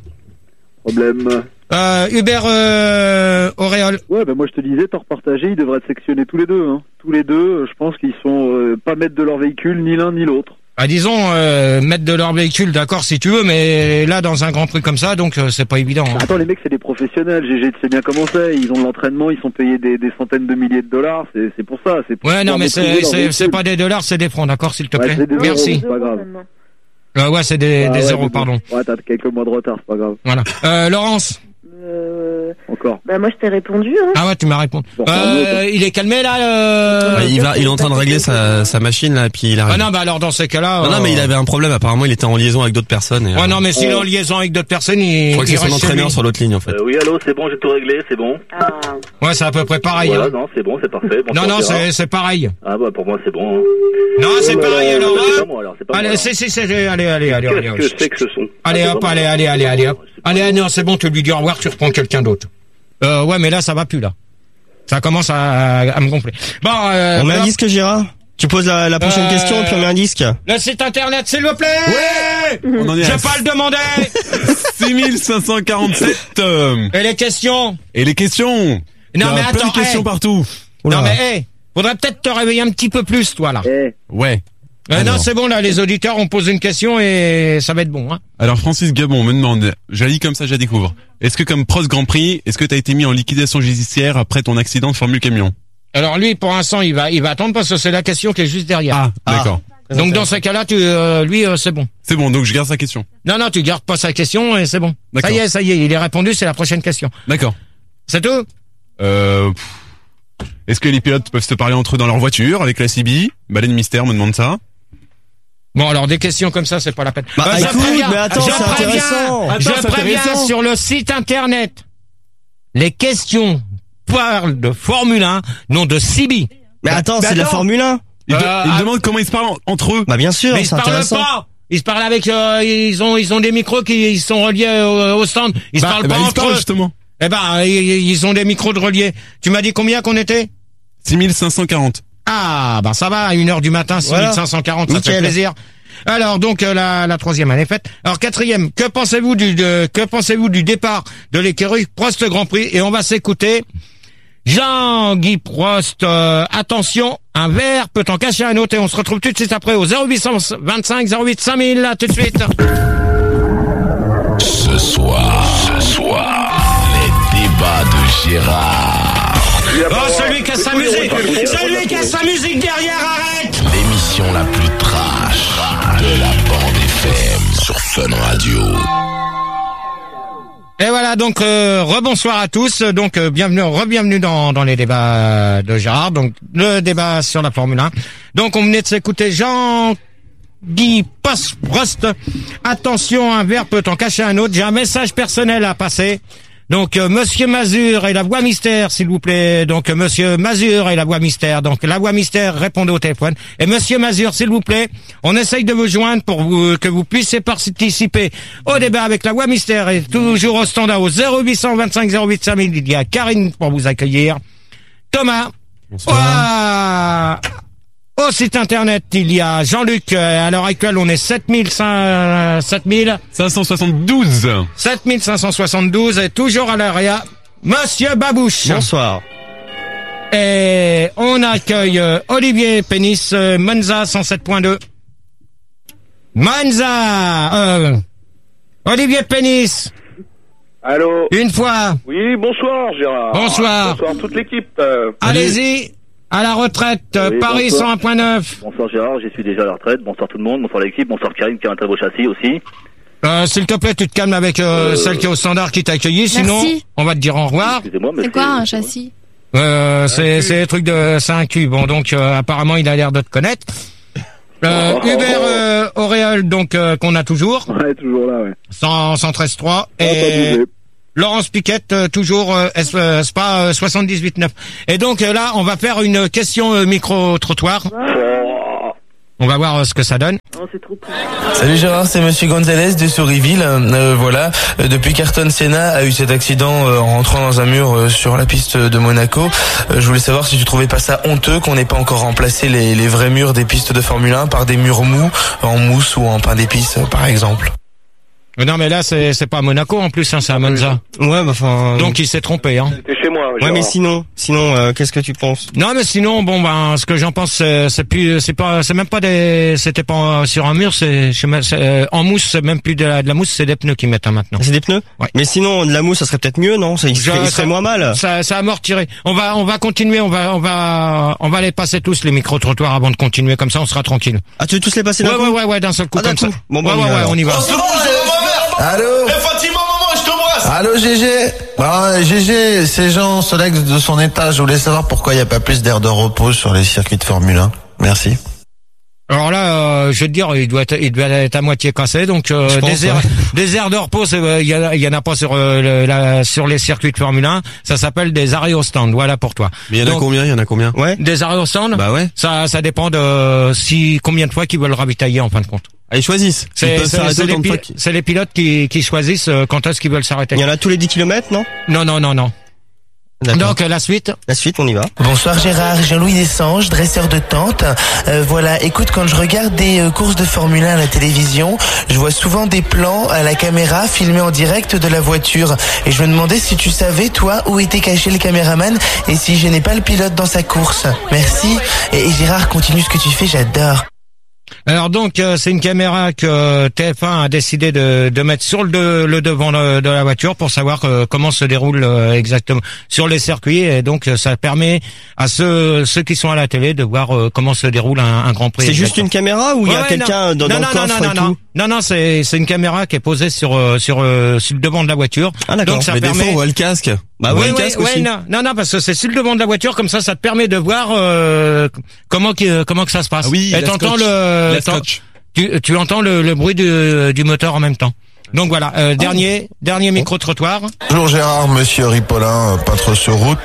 Problème.
Euh, Hubert, euh, Auréole.
Ouais, bah moi je te disais, tort partagé, ils devraient être sectionnés tous les deux. Hein. Tous les deux, euh, je pense qu'ils sont euh, pas maîtres de leur véhicule, ni l'un ni l'autre.
Bah, disons, euh, mettre de leur véhicule, d'accord, si tu veux, mais là, dans un grand prix comme ça, donc, euh, c'est pas évident. Hein.
Attends, les mecs, c'est des professionnels. G G, tu sais bien comment c'est. Ils ont de l'entraînement, ils sont payés des, des centaines de milliers de dollars. C'est, c'est pour ça. C'est pour
Ouais, non,
pouvoir
mais
maîtriser
c'est,
leur
c'est,
véhicule.
c'est pas des dollars, c'est des francs, d'accord, s'il te
Ouais,
plaît.
c'est des euros,
Merci.
c'est pas grave.
Euh, ouais, c'est des,
Ah
des
ouais,
euros,
mais bon.
pardon.
Ouais, t'as quelques mois de retard, c'est pas grave.
Voilà. Euh, Laurence.
Euh,
Encore.
bah moi je t'ai répondu. Hein.
Ah ouais, tu m'as répondu.
Bon,
Euh, il est calmé, là, euh...
Ah, il va, il est en train de régler sa, sa machine là, puis il arrive.
Ah non, bah alors, dans ces cas-là...
Non, non,
euh,
mais il avait un problème. Apparemment, il était en liaison avec d'autres personnes. Et,
Ouais,
euh,
non, mais s'il est en liaison avec d'autres personnes, il...
je crois que
il
c'est son
reste chez
entraîneur
lui.
sur l'autre ligne en fait.
Euh, oui allô, c'est bon, j'ai tout réglé, c'est bon.
Ah,
Ouais, c'est à peu près pareil.
Voilà,
hein.
non, c'est bon, c'est parfait.
Non,
Bonsoir,
non,
Gérard.
c'est, c'est pareil.
Ah bah pour moi c'est bon. Hein.
Non, c'est
Oh là
pareil,
là,
alors.
C'est
hein.
pas moi alors, c'est pas moi.
Allez,
alors.
c'est, c'est, c'est, allez, allez, allez, allez.
Qu'est-ce que c'est que ce son?
Allez,
Ah,
hop,
c'est
allez,
pas
allez,
moi.
allez, allez, hop.
C'est pas
Allez,
moi.
ah, non, c'est bon, tu lui dis au revoir, tu reprends quelqu'un d'autre. Euh, ouais, mais là, ça va plus, là. Ça commence à, à me gonfler. Bon, euh,
On met un
hop.
disque, Gérard? Tu poses la, la prochaine
Euh,
question et puis on met un disque.
Le site internet, s'il vous plaît.
Ouais. On en est
Je
à
vais pas le demander.
six mille cinq cent quarante-sept. euh,
Et les questions?
Et les questions?
Non,
Il y a
mais
plein
attends,
de questions
hey.
partout.
Oula.
Non, mais, hé, faudrait peut-être te réveiller un petit peu plus, toi, là.
Eh,
Ouais.
Euh, non,
Alors.
c'est bon, là, les auditeurs, on pose une question et ça va être bon, hein.
Alors Francis Gabon me demande, j'allie comme ça, je la découvre. Est-ce que comme Prost Grand Prix, est-ce que t'as été mis en liquidation judiciaire après ton accident de Formule Camion?
Alors lui, pour l'instant, il va, il va attendre parce que c'est la question qui est juste derrière.
Ah, d'accord.
Donc dans ces cas-là, tu, euh, lui, euh, c'est bon.
C'est bon, donc je garde sa question.
Non, non, tu gardes pas sa question et c'est bon. Ça
D'accord.
y est, ça y est, il est répondu, c'est la prochaine question.
D'accord.
C'est tout?
Euh, pff, est-ce que les pilotes peuvent se parler entre eux dans leur voiture avec la C B? Baleine Mystère me demande ça.
Bon, alors des questions comme ça, c'est pas la peine.
Bah,
Euh, je
écoute,
préviens-
mais attends,
je
c'est
préviens-
intéressant.
Attends,
Je
c'est
préviens
intéressant.
sur le site internet. Les questions parlent de Formule un, non de C B.
Mais attends,
Mais
c'est de la
attends.
Formule un.
Ils, de-
Euh,
ils
ah-
demandent comment ils se parlent en- entre eux.
Bah bien sûr,
Mais ils
c'est
se parlent
intéressant.
pas. Ils se parlent avec, euh, ils ont, ils ont des micros qui ils sont reliés au, au stand. Ils
Bah,
se parlent
bah,
pas
ils se
entre
parlent
eux.
justement.
Eh ben, ils, ils ont des micros de reliés. Tu m'as dit combien qu'on était?
six mille cinq cent quarante.
Ah, ben ça va, à une heure du matin, six mille cinq cent quarante, ça fait
Nickel.
plaisir. Alors donc euh, la, la troisième elle est faite. Alors quatrième, que pensez-vous du de, que pensez-vous du départ de l'écurie Prost Grand Prix? Et on va s'écouter Jean-Guy Prost. Euh, attention, un verre peut en cacher un autre et on se retrouve tout de suite après au zéro huit vingt-cinq zéro huit cinq mille. Là, tout de suite.
Ce soir, ce soir, les débats de Gérard.
Oh, celui qui a sa musique, celui qui a sa musique derrière, arrête.
L'émission la plus trash de la bande F M sur Fun Radio.
Et voilà, donc euh, rebonsoir à tous. Donc euh, bienvenue, re-bienvenue dans, dans les débats de Gérard. Donc le débat sur la Formule un. Donc on venait de s'écouter Jean-Guy Prost. Attention, un verre peut en cacher un autre. J'ai un message personnel à passer. Donc euh, Monsieur Mazur et la voix mystère, s'il vous plaît. Donc euh, Monsieur Mazur et la voix mystère. Donc la voix mystère, répondez au téléphone. Et Monsieur Mazur, s'il vous plaît, on essaye de vous joindre pour vous, que vous puissiez participer au débat avec la voix mystère et toujours au standard au zéro huit vingt-cinq zéro huit cinq mille. Il y a Karine pour vous accueillir. Thomas. Ouah. Au site internet, il y a Jean-Luc. À l'heure actuelle, on est sept mille cinq cent
soixante-douze.
sept mille cinq cent soixante-douze et toujours à l'area, Monsieur Babouche.
Bonsoir.
Et on accueille euh, Olivier Pénis, euh, Monza cent sept point deux. Monza, euh, Olivier Pénis.
Allô.
Une fois.
Oui, bonsoir Gérard.
Bonsoir.
Bonsoir toute l'équipe. Euh,
Allez-y. À la retraite,
Oui,
Paris
bonsoir.
cent un point neuf.
Bonsoir Gérard, je suis déjà à la retraite. Bonsoir tout le monde, bonsoir l'équipe, bonsoir Karim qui a un très beau châssis aussi.
Euh, s'il te plaît, tu te calmes avec euh,
Euh,
celle qui est au standard qui t'a accueilli, sinon
Merci.
on va te dire au revoir.
Excusez-moi, mais
C'est quoi un châssis?
Euh, c'est c'est des trucs de c'est un cul. Bon, donc euh, apparemment il a l'air de te connaître. Euh,
Oh.
Hubert euh, Auréole, donc euh, qu'on a toujours,
Ouais, toujours là, ouais.
cent treize trois,
Ah, pas
et
bougé.
Laurence Piquette, euh, toujours euh, S- euh, Spa euh, soixante-dix-huit neuf. Et donc euh, là, on va faire une question euh, micro-trottoir. On va voir euh, ce que ça donne.
Oh, c'est trop cool.
Salut Gérard, c'est Monsieur Gonzalez de Sourisville. Euh, voilà, Euh, depuis qu'Ayrton Senna a eu cet accident euh, en rentrant dans un mur euh, sur la piste de Monaco, euh, je voulais savoir si tu trouvais pas ça honteux qu'on n'ait pas encore remplacé les, les vrais murs des pistes de Formule un par des murs mous, en mousse ou en pain d'épices, euh, par exemple.
Euh, Non, mais là, c'est c'est pas à Monaco en plus, hein, c'est à Monza.
Ouais, bah enfin.
Donc il s'est trompé, hein.
C'était chez moi.
Ouais,
Gérard.
mais sinon, sinon, euh, qu'est-ce que tu penses?
Non, mais sinon, bon, ben, ce que j'en pense, c'est c'est plus, c'est pas, c'est même pas des, c'était pas sur un mur, c'est, je sais même- c'est, euh, en mousse, c'est même plus de la, de la mousse, c'est des pneus qu'ils mettent hein, maintenant.
C'est des pneus?
Ouais.
Mais sinon, de la mousse, ça serait peut-être mieux, non? Ça, il
Je-
serait, il
ça-
serait moins mal.
Ça, ça a amortiré. On va, on va continuer, on va, on va, on va les passer tous les micro-trottoirs avant de continuer, comme ça, on sera tranquille.
Ah, tu veux tous les passer d'un
Ouais,
coup?
ouais, ouais, ouais, d'un seul coup,
Ah, d'un
comme
coup.
ça.
Bon, bah,
ouais,
on y
ouais,
va,
ouais,
alors.
on y va.
Allô
Fatima, maman, je t'embrasse.
Allô G G. Bah, G G, c'est Jean Solex de son état. Je voulais savoir pourquoi il n'y a pas plus d'air de repos sur les circuits de Formule un. Merci.
Alors là, euh, je vais te dire, il doit être, il doit être à moitié cassé, donc euh,
Je pense,
des, aires,
ouais.
des aires de repos, c'est, euh, il y, en a- il y en a pas sur euh, le- la, sur les circuits de Formule un. Ça s'appelle des arrêts au stand. Voilà pour toi.
Mais il y en a
Donc,
combien? Il y en a combien?
Ouais.
Des arrêts au stand.
Bah ouais.
Ça, ça dépend de si combien de fois qu'ils veulent ravitailler en fin de compte.
Ah, ils choisissent. Ils
C'est
peuvent
c'est-
s'arrêter
c'est les,
autant de
pi-
fois qu'ils-
c'est les pilotes qui, qui choisissent euh, quand est-ce qu'ils veulent s'arrêter.
Il y en a tous les dix kilomètres, non?
Non, non, non, non.
D'accord.
Donc euh, la suite.
La suite, on y va.
Bonsoir Gérard, Jean-Louis Dessanges, dresseur de tente. Euh, voilà, écoute, quand je regarde des euh, courses de Formule un à la télévision, je vois souvent des plans à la caméra filmés en direct de la voiture. Et je me demandais si tu savais, toi, où était caché le caméraman et si je n'ai pas le pilote dans sa course. Merci. Et, et Gérard, continue ce que tu fais, j'adore.
Alors donc euh, c'est une caméra que T F un a décidé de, de mettre sur le, de- le devant de, de la voiture pour savoir euh, comment se déroule euh, exactement sur les circuits, et donc euh, ça permet à ceux ceux qui sont à la télé de voir euh, comment se déroule un, un Grand Prix.
C'est juste une caméra ou il y a
Ouais, ouais,
quelqu'un
non.
dans, dans
non,
le
non,
coffre
non,
et
non,
tout?
non, non, non, c'est c'est une caméra qui est posée sur euh, sur euh, sur le devant de la voiture.
Ah, d'accord.
Donc ça
Mais des
permet.
fois, on voit le casque.
Bah
On voit
Oui,
le
oui,
casque
oui,
aussi.
non, non, non, parce que c'est sur le devant de la voiture, comme ça, ça te permet de voir euh, comment que comment que ça se passe.
Ah oui,
et
la
t'entends
scotch.
le,
La
t'en-
scotch.
tu, tu entends le, le bruit du, du moteur en même temps. Donc voilà, euh, dernier dernier micro trottoir.
Bonjour Gérard, monsieur Ripollin, euh, peintre sur route.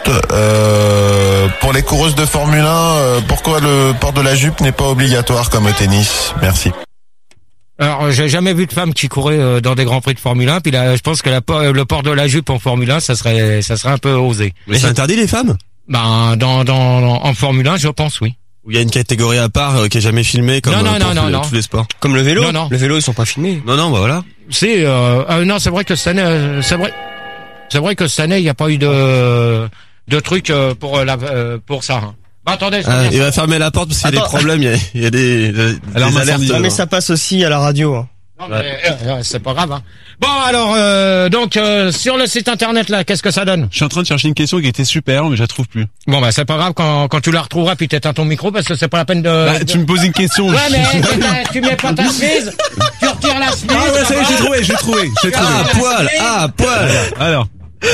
Euh, pour les coureuses de Formule un, euh, pourquoi le port de la jupe n'est pas obligatoire comme au tennis? Merci.
Alors, j'ai jamais vu de femme qui courait euh, dans des grands prix de Formule un. Puis là, je pense que la, po- le port de la jupe en Formule un, ça serait, ça serait un peu osé.
Mais c'est interdit les femmes?
Ben, dans, dans, dans- en Formule un, je pense, oui.
Ou il y a une catégorie à part euh, qui est jamais filmée comme
Non, non,
euh, pour
non, non,
tous-
non.
tous les sports.
Comme le vélo?
Non, non.
Le vélo, ils sont pas filmés.
Non, non, bah voilà.
C'est, euh, euh, non, c'est vrai que cette année, euh, c'est vrai, c'est vrai que cette année, il n'y a pas eu de, de truc euh, pour euh, la, euh, pour ça. hein. Bah, attendez, je
Ah,
reviens.
il va fermer la porte parce qu'il y a des
Attends.
problèmes, il y a, il y a des, des, Alors, des ma alertes. incendie,
Ah, mais
alors.
ça passe aussi à la radio. hein.
Non, mais, euh, c'est pas grave. Hein. Bon, alors, euh, donc, euh, sur le site internet, là, qu'est-ce que ça donne?
Je suis en train de chercher une question qui était super, mais je la trouve plus.
Bon, bah, c'est pas grave quand, quand tu la retrouveras, puis t'éteins ton micro, parce que c'est pas la peine de...
Bah,
de-
tu me poses une question.
Ouais, mais tu, tu mets pas ta chemise, tu retires la chemise.
Ah ouais, ça y est, j'ai trouvé, j'ai trouvé, j'ai trouvé.
Ah,
poil, ah, poil. Alors.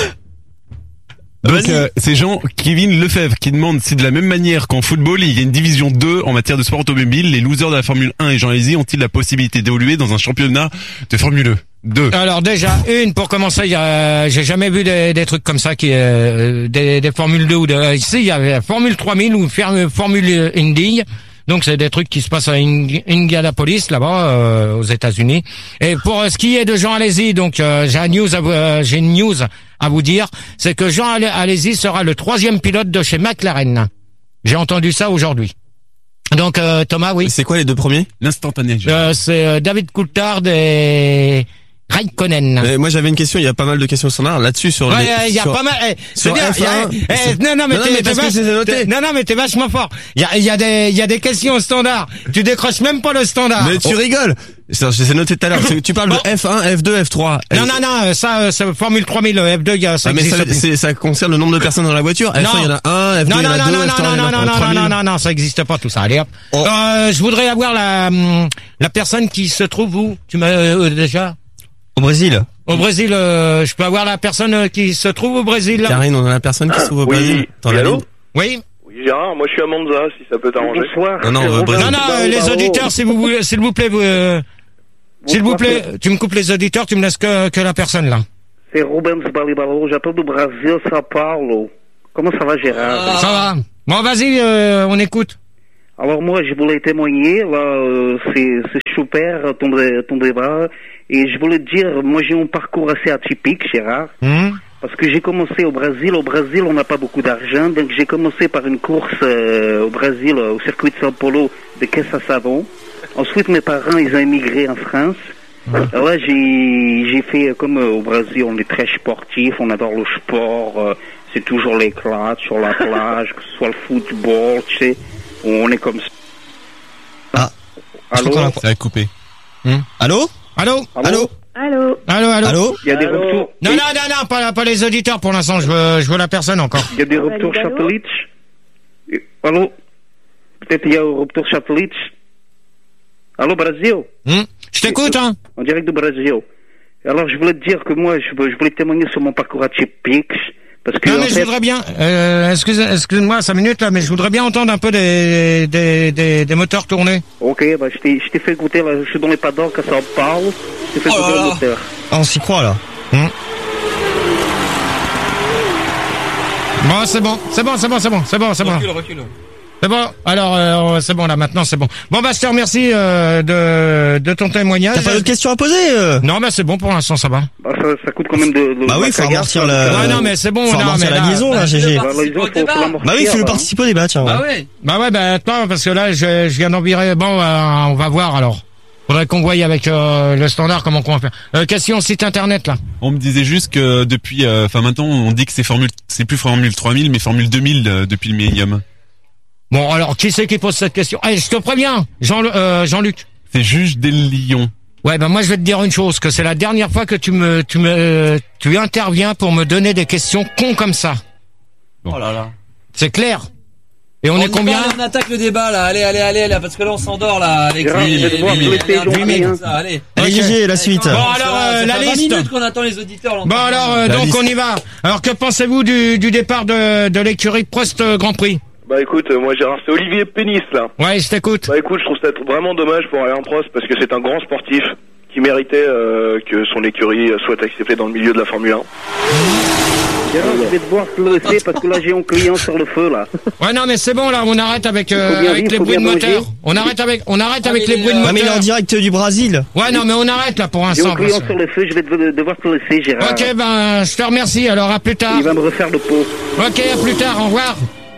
Donc, euh, c'est Jean-Kévin Lefebvre qui demande si de la même manière qu'en football, il y a une division deux en matière de sport automobile, les losers de la Formule un et Jean Lézy ont-ils la possibilité d'évoluer dans un championnat de Formule deux?
Alors déjà une pour commencer, il y a, j'ai jamais vu des, des trucs comme ça qui euh, des, des Formule deux ou de, ici il y avait la Formule trois mille ou Fer- Formule Indy. Donc c'est des trucs qui se passent à Ing- Indianapolis là-bas euh, aux États-Unis. Et pour euh, ce qui est de Jean Alesi, donc euh, j'ai une news à vous, euh, j'ai une news à vous dire, c'est que Jean Ale- Alesi sera le troisième pilote de chez McLaren. J'ai entendu ça aujourd'hui. Donc euh, Thomas, oui.
C'est quoi les deux premiers? L'instantané.
Euh, c'est euh, David Coulthard et Raikkonen.
Mais moi j'avais une question, il y a pas mal de questions standards là-dessus sur
Ouais,
les
il y a
sur,
pas mal. Eh, c'est
sur
bien.
F un,
y a- eh,
c'est-
non, non, mais
non,
t'es,
mais
t'es
parce que
vache-
je les ai notés.
t'es- non, non, mais t'es vachement fort. Il y a, il y a des, il y a des questions standards. Tu décroches même pas le standard.
Mais tu rigoles. Ça, je les ai notés tout à l'heure. C'est- Tu parles
Bon.
de F un, F deux, F trois.
Non, non, non, ça, euh, ça Formule trois mille, F deux, il y a, ça
Ah, mais
existe
ça,
plus.
c'est- ça concerne le nombre de personnes dans la voiture. F un,
Non.
il y en a un, F deux,
Non,
il y en
non,
a
non,
deux,
non,
F trois,
non,
il y en
non,
a
non, non,
trois
non,
mille.
non, non, ça existe pas tout ça. Allez hop.
Oh.
Euh, je voudrais avoir la, hum, la personne qui se trouve où? Tu m'as, euh, déjà?
Au Brésil.
Au Brésil, euh, je peux avoir la personne euh, qui se trouve au Brésil? là
Karine, on a la personne qui se trouve au
Oui.
Brésil. Dans
Oui,
la
allô
ligne.
Oui?
Oui, Gérard, moi je suis à Monza, si ça peut t'arranger.
Bonsoir.
Non, non,
c'est
on va au
Robin.
Brésil.
Non, non,
Barreau,
euh, les
Barreau.
auditeurs, s'il vous, s'il vous plaît, vous, euh, s'il vous plaît, tu me coupes les auditeurs, tu me laisses que, que la personne, là.
C'est Rubens Balibalo, j'appelle du Brésil, Sao Paulo. Comment ça va, Gérard?
Ça va? Bon, vas-y, euh, on écoute.
Alors moi, je voulais témoigner, là, euh, c'est, c'est super ton, dé- ton débat, et je voulais te dire, moi j'ai un parcours assez atypique, Gérard,
Hum?
parce que j'ai commencé au Brésil. Au Brésil, on n'a pas beaucoup d'argent, donc j'ai commencé par une course euh, au Brésil, euh, au circuit de São Paulo, de caisse à savon. Ensuite, mes parents, ils ont émigré en France. Alors là, j'ai, j'ai fait, euh, comme euh, au Brésil, on est très sportif, on adore le sport, euh, c'est toujours l'éclat sur la plage, que ce soit le football, tu sais, on est comme ça.
Ah.
Allô?
Ça a coupé.
Allô?
Allô?
Allô?
Allô?
Allô, allô?
Allô?
Il y a des retours.
Non, non, non, non, pas, pas les auditeurs pour l'instant, je veux, je veux la personne encore.
Il y a des retours
Allô?
satellites. Euh, Allô? Peut-être il y a un retour satellite. Allô, Brésil?
Hum? Je t'écoute, hein?
En direct du Brésil. Alors, je voulais te dire que moi, je, veux- je voulais témoigner sur mon parcours atypique. Parce que,
Non,
en
mais je
fait,
voudrais bien, euh, excuse, excuse-moi, cinq minutes, là, mais je voudrais bien entendre un peu des, des, des, des moteurs tournés.
ok, bah, je t'ai, je t'ai fait goûter, là, je suis dans les paddocks à São Paulo. Je t'ai fait
Oh
goûter
là
le
là.
moteur.
Ah, on s'y croit là.
Bon, c'est bon, c'est bon, c'est bon, c'est bon, c'est bon, c'est bon.
Recule, recule.
C'est bon. Alors, euh, c'est bon là. Maintenant, c'est bon. Bon, bah, je te remercie euh, de de ton témoignage.
T'as pas d'autres questions à poser euh
Non, bah, c'est bon pour l'instant, ça va.
Bah, ça, ça coûte quand même de, de
Bah oui, faut
la
amortir
cagasse,
la-
hein.
Ouais, non, mais c'est bon.
Faut
non,
amortir
mais
la
là-
liaison là, G G.
Bah, là, ils ont, faut, faut l'amortir,
Bah oui, il faut
hein.
participer au débat, tiens.
Bah
ouais.
ouais.
Bah ouais, bah attends, parce que là, je, je viens d'envirer. Bon, euh, on va voir alors. Faudrait qu'on voie avec euh, le standard comment qu'on va faire. Euh, question site internet là.
On me disait juste que depuis, euh, enfin maintenant, on dit que c'est Formule, c'est plus Formule trois mille, mais Formule deux mille euh, depuis le Millennium.
Bon, alors qui c'est qui pose cette question? Eh, je te préviens, Jean, euh, Jean-Luc.
C'est Juge des Lions.
Ouais, ben moi je vais te dire une chose, que c'est la dernière fois que tu me, tu me, tu interviens pour me donner des questions cons comme ça.
Bon.
Oh là là.
C'est clair. Et on,
On
est
y
combien?
va, allez, on attaque le débat là. Allez, allez, allez, là, parce que là on s'endort là. Avec
Gérard,
lui.
je vais devoir
Allez,
te
allez,
laisser,
allez,
j'en
allez,
prie, hein.
ça, allez.
Allez, G G, la suite.
Bon, alors, euh, la
Ça fait
liste.
vingt minutes qu'on attend les auditeurs. là, on
Bon
entend.
alors, euh,
La
donc
liste.
on y va. Alors que pensez-vous du, du départ de, de l'écurie Prost euh, Grand Prix?
Bah écoute, euh, moi Gérard, c'est Olivier Pénis là.
Ouais, je t'écoute.
Bah écoute, je trouve ça vraiment dommage pour Alain Prost parce que c'est un grand sportif qui méritait euh, que son écurie soit acceptée dans le milieu de la Formule un.
Gérard, je vais devoir te laisser parce que là, j'ai un client sur le feu, là.
Ouais, non, mais c'est bon là, on arrête avec, euh,
Faut bien
avec
vivre,
les
faut
bruits de
bien
moteur.
manger.
On arrête avec, on arrête avec
mais
les bruits de
il est-
Ouais, mais il est en
moteur.
direct du Brésil.
Ouais, non, mais on arrête là pour
J'ai
l'instant.
un client
parce que-
sur le feu, je vais te- devoir te laisser, Gérard.
Ok, ben, je te remercie. Alors à plus tard.
Il va me refaire le pot.
Ok, à plus tard. Au revoir.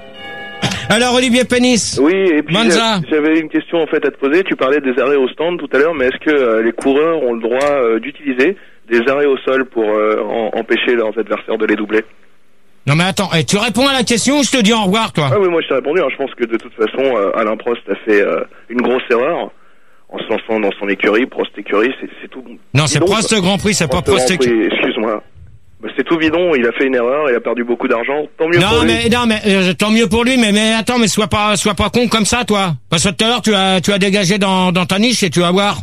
Alors Olivier Pénis.
Oui, et puis
Monza.
j'a- j'avais une question en fait à te poser. Tu parlais des arrêts au stand tout à l'heure, mais est-ce que euh, les coureurs ont le droit euh, d'utiliser des arrêts au sol pour euh, en- empêcher leurs adversaires de les doubler?
Non mais attends, eh, tu réponds à la question ou je te dis au revoir toi?
Ah oui, moi je t'ai répondu. Hein. Je pense que de toute façon, euh, Alain Prost a fait euh, une grosse erreur en se lançant dans son écurie. Prost écurie, c'est c'est tout.
Non, c'est
bidon,
Prost
quoi.
Grand Prix, c'est pas
Prost
Prost.
Grand Prix, excuse-moi. Bah, c'est tout bidon. Il a fait une erreur. Il a perdu beaucoup d'argent. Tant mieux pour
Non
lui.
mais non mais euh, tant mieux pour lui, mais mais attends, mais sois pas sois pas con comme ça toi. Parce que tout à l'heure tu as tu as dégagé dans dans ta niche et tu vas voir.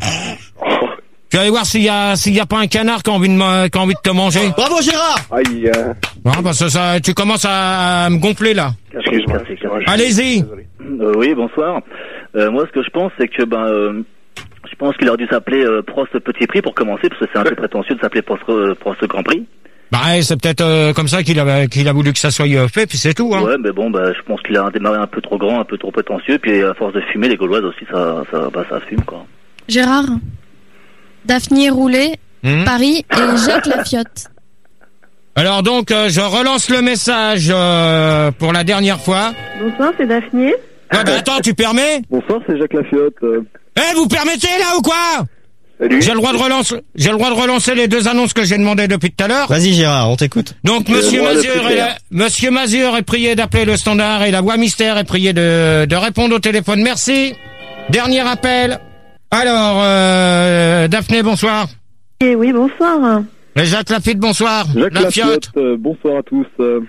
Tu vas aller voir s'il y a s'il y a pas un canard qui a envie de me- qui a envie de te manger.
Bravo Gérard.
Aïe. euh,
Non, parce que ça, tu commences à, à me gonfler là.
Excuse-moi.
Cassé, cassé.
Allez-y.
Désolé.
Euh, oui, bonsoir. Euh, moi, ce que je pense, c'est que ben, euh, je pense qu'il aurait dû s'appeler euh, Prost Petit Prix pour commencer, parce que c'est un peu prétentieux de s'appeler Prost, euh, Prost Grand Prix.
Bah ouais, c'est peut-être euh, comme ça qu'il a qu'il a voulu que ça soit euh, fait, puis c'est tout. Hein.
Ouais, mais bon, bah, je pense qu'il a démarré un peu trop grand, un peu trop prétentieux, puis à force de fumer, les Gauloises aussi, ça, ça, bah, ça fume, quoi.
Gérard, Daphné Roulet,
Hum.
Paris et Jacques Lafiotte.
Alors donc, euh, je relance le message euh, pour la dernière fois.
Bonsoir, c'est Daphné.
Ouais, bah attends, tu permets?
Bonsoir, c'est Jacques Lafiotte.
Eh, vous permettez là ou quoi?
Salut.
J'ai le droit de relancer, j'ai le droit de relancer les deux annonces que j'ai demandées depuis tout à l'heure.
Vas-y Gérard, on t'écoute.
Donc,
Euh,
monsieur
moi, le
Mazur,
plus
est
clair.
la- monsieur Mazur est prié d'appeler le standard et la voix mystère est priée de, de répondre au téléphone. Merci. Dernier appel. Alors, euh, Daphné, bonsoir.
Et oui, bonsoir.
Et Jacques Lafitte, bonsoir.
Jacques
La Fiotte.
Lafiotte, euh, bonsoir à tous. euh.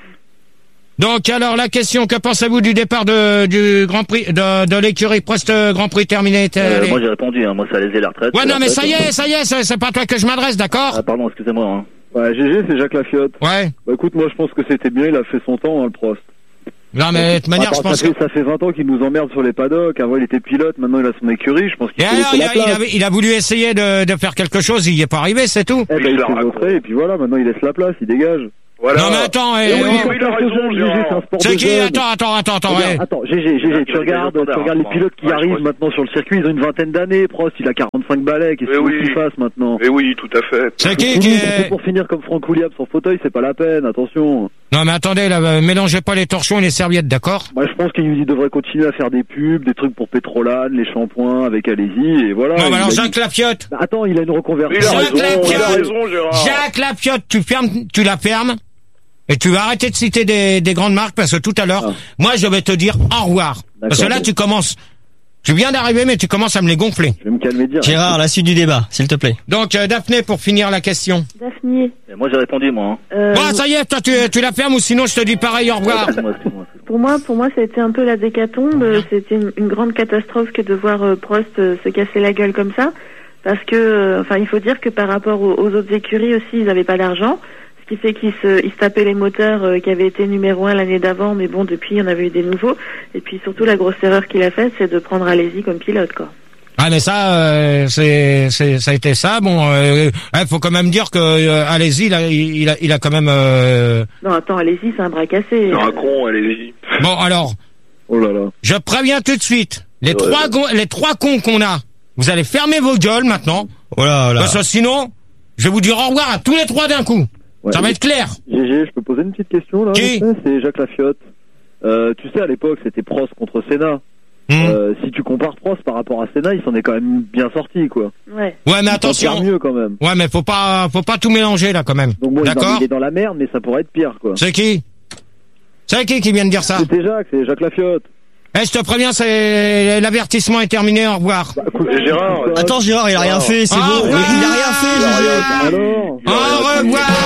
Donc, alors, la question, que pensez-vous du départ de, du Grand Prix, de, de l'écurie Prost Grand Prix terminé?
Euh,
Allez.
moi j'ai répondu, hein. Moi ça allait la retraite.
Ouais,
c'est
non,
la
mais ça y
retraite.
est, ça y est, c'est, c'est pas à toi que je m'adresse, d'accord?
Ah pardon, excusez-moi. Hein.
Ouais, G G, c'est Jacques Lafiotte.
Ouais.
Bah écoute, moi je pense que c'était bien, il a fait son temps, hein, le Prost.
Non, mais de toute manière,
Attends,
je pense
ça,
que...
fait, ça fait vingt ans qu'il nous emmerde sur les paddocks. Avant il était pilote, maintenant il a son écurie. Je pense qu'il
Et
faut
alors,
laisser
il
la
a, il,
place.
a, il a voulu essayer de, de faire quelque chose, il y est pas arrivé, c'est tout.
Eh ben, il s'est vautré, et puis voilà, maintenant il laisse la place, il dégage.
Voilà.
Non, mais attends,
Et
eh,
oui,
oh.
il a raison,
G G, c'est un sport
C'est
de
qui?
jeunes.
Attends, attends, attends, attends,
Regarde,
ouais.
attends, G G, G G, tu regardes, tu regardes les pilotes qui
Ouais, je
arrivent
crois.
maintenant sur le circuit, ils ont une vingtaine d'années. Prost, il a quarante-cinq balais, qu'est-ce
Mais
qu'il faut
oui.
qu'il fasse maintenant?
Mais oui, tout à fait.
C'est qui
Pour
qui
nous,
est...
Pour finir comme Franck Williams sur fauteuil, c'est pas la peine, attention.
Non, mais attendez, là, euh, mélangez pas les torchons et les serviettes, d'accord?
Moi, je pense qu'il devrait continuer à faire des pubs, des trucs pour Pétrolane, les shampoings avec Alési, et voilà.
Non, mais
Il
alors,
a
Jacques
dit-
Lafiotte.
Bah, attends, il a une reconversion.
Il a
Jacques
raison, il a
Lafiotte.
raison, Gérard.
Jacques Lafiotte, tu fermes, tu la fermes. Et tu vas arrêter de citer des, des grandes marques parce que tout à l'heure,
Ah.
moi, je vais te dire au revoir. Parce que là, tu commences, tu viens d'arriver, mais tu commences à me les gonfler.
Je vais me calmer dire.
Gérard, la suite du débat, s'il te plaît.
Donc, euh, Daphné, pour finir la question.
Daphné.
Et moi j'ai répondu, moi. Hein.
euh,
Bon, ça y est, toi, tu, tu la fermes ou sinon je te dis pareil, au revoir.
Excuse-moi, excuse-moi.
Pour moi, pour moi, ça a été un peu la décatombe. Euh, C'était une, une grande catastrophe que de voir euh, Prost euh, se casser la gueule comme ça, parce que, euh, enfin, il faut dire que par rapport aux, aux autres écuries aussi, ils n'avaient pas d'argent, ce qui fait qu'ils se, ils se tapaient les moteurs euh, qui avaient été numéro un l'année d'avant, mais bon, depuis, il y en avait eu des nouveaux. Et puis surtout, la grosse erreur qu'il a faite, c'est de prendre Alési comme pilote, quoi.
Ah, mais ça, euh, c'est, c'est, ça a été ça. Bon, euh, il faut quand même dire que euh, Alési, il a, il a, il a quand même. Euh...
Non, attends, Alési, c'est un bras cassé.
C'est un con, allez-y.
Bon, alors,
Oh là là.
je préviens tout de suite, les
Ouais.
trois, go- les trois cons qu'on a, vous allez fermer vos gueules maintenant,
Oh là là.
parce que sinon, je vais vous dire au revoir à tous les trois d'un coup.
Ouais.
Ça va être clair.
G G, je peux poser une petite question là?
Qui?
vite fait C'est Jacques Lafiotte. Euh, tu sais, à l'époque, c'était Prost contre Senna.
Hmm.
Euh, si tu compares Prost par rapport à Senna, il s'en est quand même bien sorti, quoi.
Ouais.
Ouais, mais
Il s'en
attention.
tire mieux quand même.
Ouais, mais faut pas, faut pas tout mélanger là quand même.
Donc bon, il est dans-
D'accord.
il est dans la merde, mais ça pourrait être pire, quoi.
C'est qui? C'est qui qui vient de dire ça?
C'était Jacques, c'est Jacques Lafiotte.
Eh, je te préviens, c'est l'avertissement est terminé. Au revoir.
Bah, écoute,
Et Gérard,
écoute,
Attends Gérard, il a rien fait, c'est
Ah,
bon.
ouais.
Il a rien fait, Gérard.
Alors
Au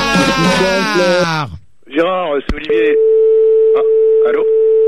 revoir.
Gérard, c'est Olivier. Ah, allô?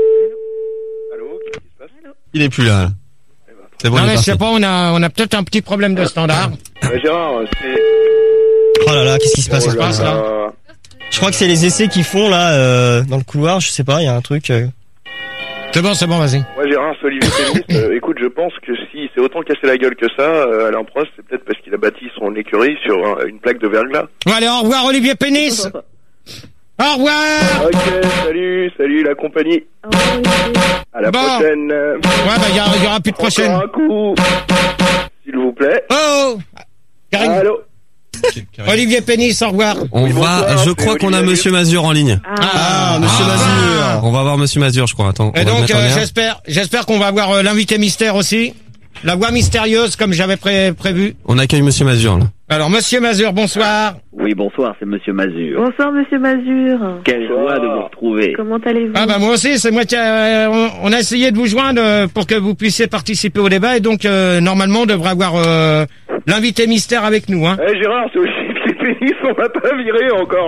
Allô? Qu'est-ce qui se passe?
Il est plus là. C'est bon,
Non
il est
mais je
parti.
sais pas, on a, on a peut-être un petit problème de standard.
Euh, Gérard, c'est...
Oh là là, qu'est-ce qui se passe?
Oh
se passe, là
Je crois que c'est les essais qu'ils font là, euh, dans le couloir, je sais pas, il y a un truc. euh.
C'est bon, c'est bon, vas-y.
Ouais, Gérard, c'est Olivier Pénis. Euh, écoute, je pense que si c'est autant cassé la gueule que ça, euh, Alain Prost, c'est peut-être parce qu'il a bâti son écurie sur un- une plaque de verglas.
Bon, allez, au revoir Olivier Pénis. Au revoir.
Ok, salut, salut la compagnie.
Au revoir, Olivier.
À la
Bon.
prochaine.
Ouais, bah, il y, a- y aura plus de prochaine.
Encore un coup. S'il vous plaît.
Oh Karine.
Allô?
Olivier Pénis, au revoir.
On
Oui,
va,
bonsoir,
je
c'est
crois qu'on a
Olivier.
Monsieur Mazur en ligne.
Ah, monsieur
Ah.
Mazur.
On va voir Monsieur Mazur, je crois. Attends.
Et
on va le
donc,
mettre en
euh,
l'air.
j'espère, j'espère qu'on va avoir euh, l'invité mystère aussi. La voix mystérieuse, comme j'avais pré- prévu.
On accueille Monsieur Mazur, là.
Alors, Monsieur Mazur, bonsoir.
Oui, bonsoir, c'est Monsieur Mazur.
Bonsoir, monsieur Mazur.
Quelle joie de vous retrouver.
Comment allez-vous?
Ah bah moi aussi, c'est moi qui a, on, on a essayé de vous joindre euh, pour que vous puissiez participer au débat et donc euh, normalement on devrait avoir euh, l'invité mystère avec nous. Hein.
Eh Gérard, c'est Olivier Pénis, on m'a pas viré encore.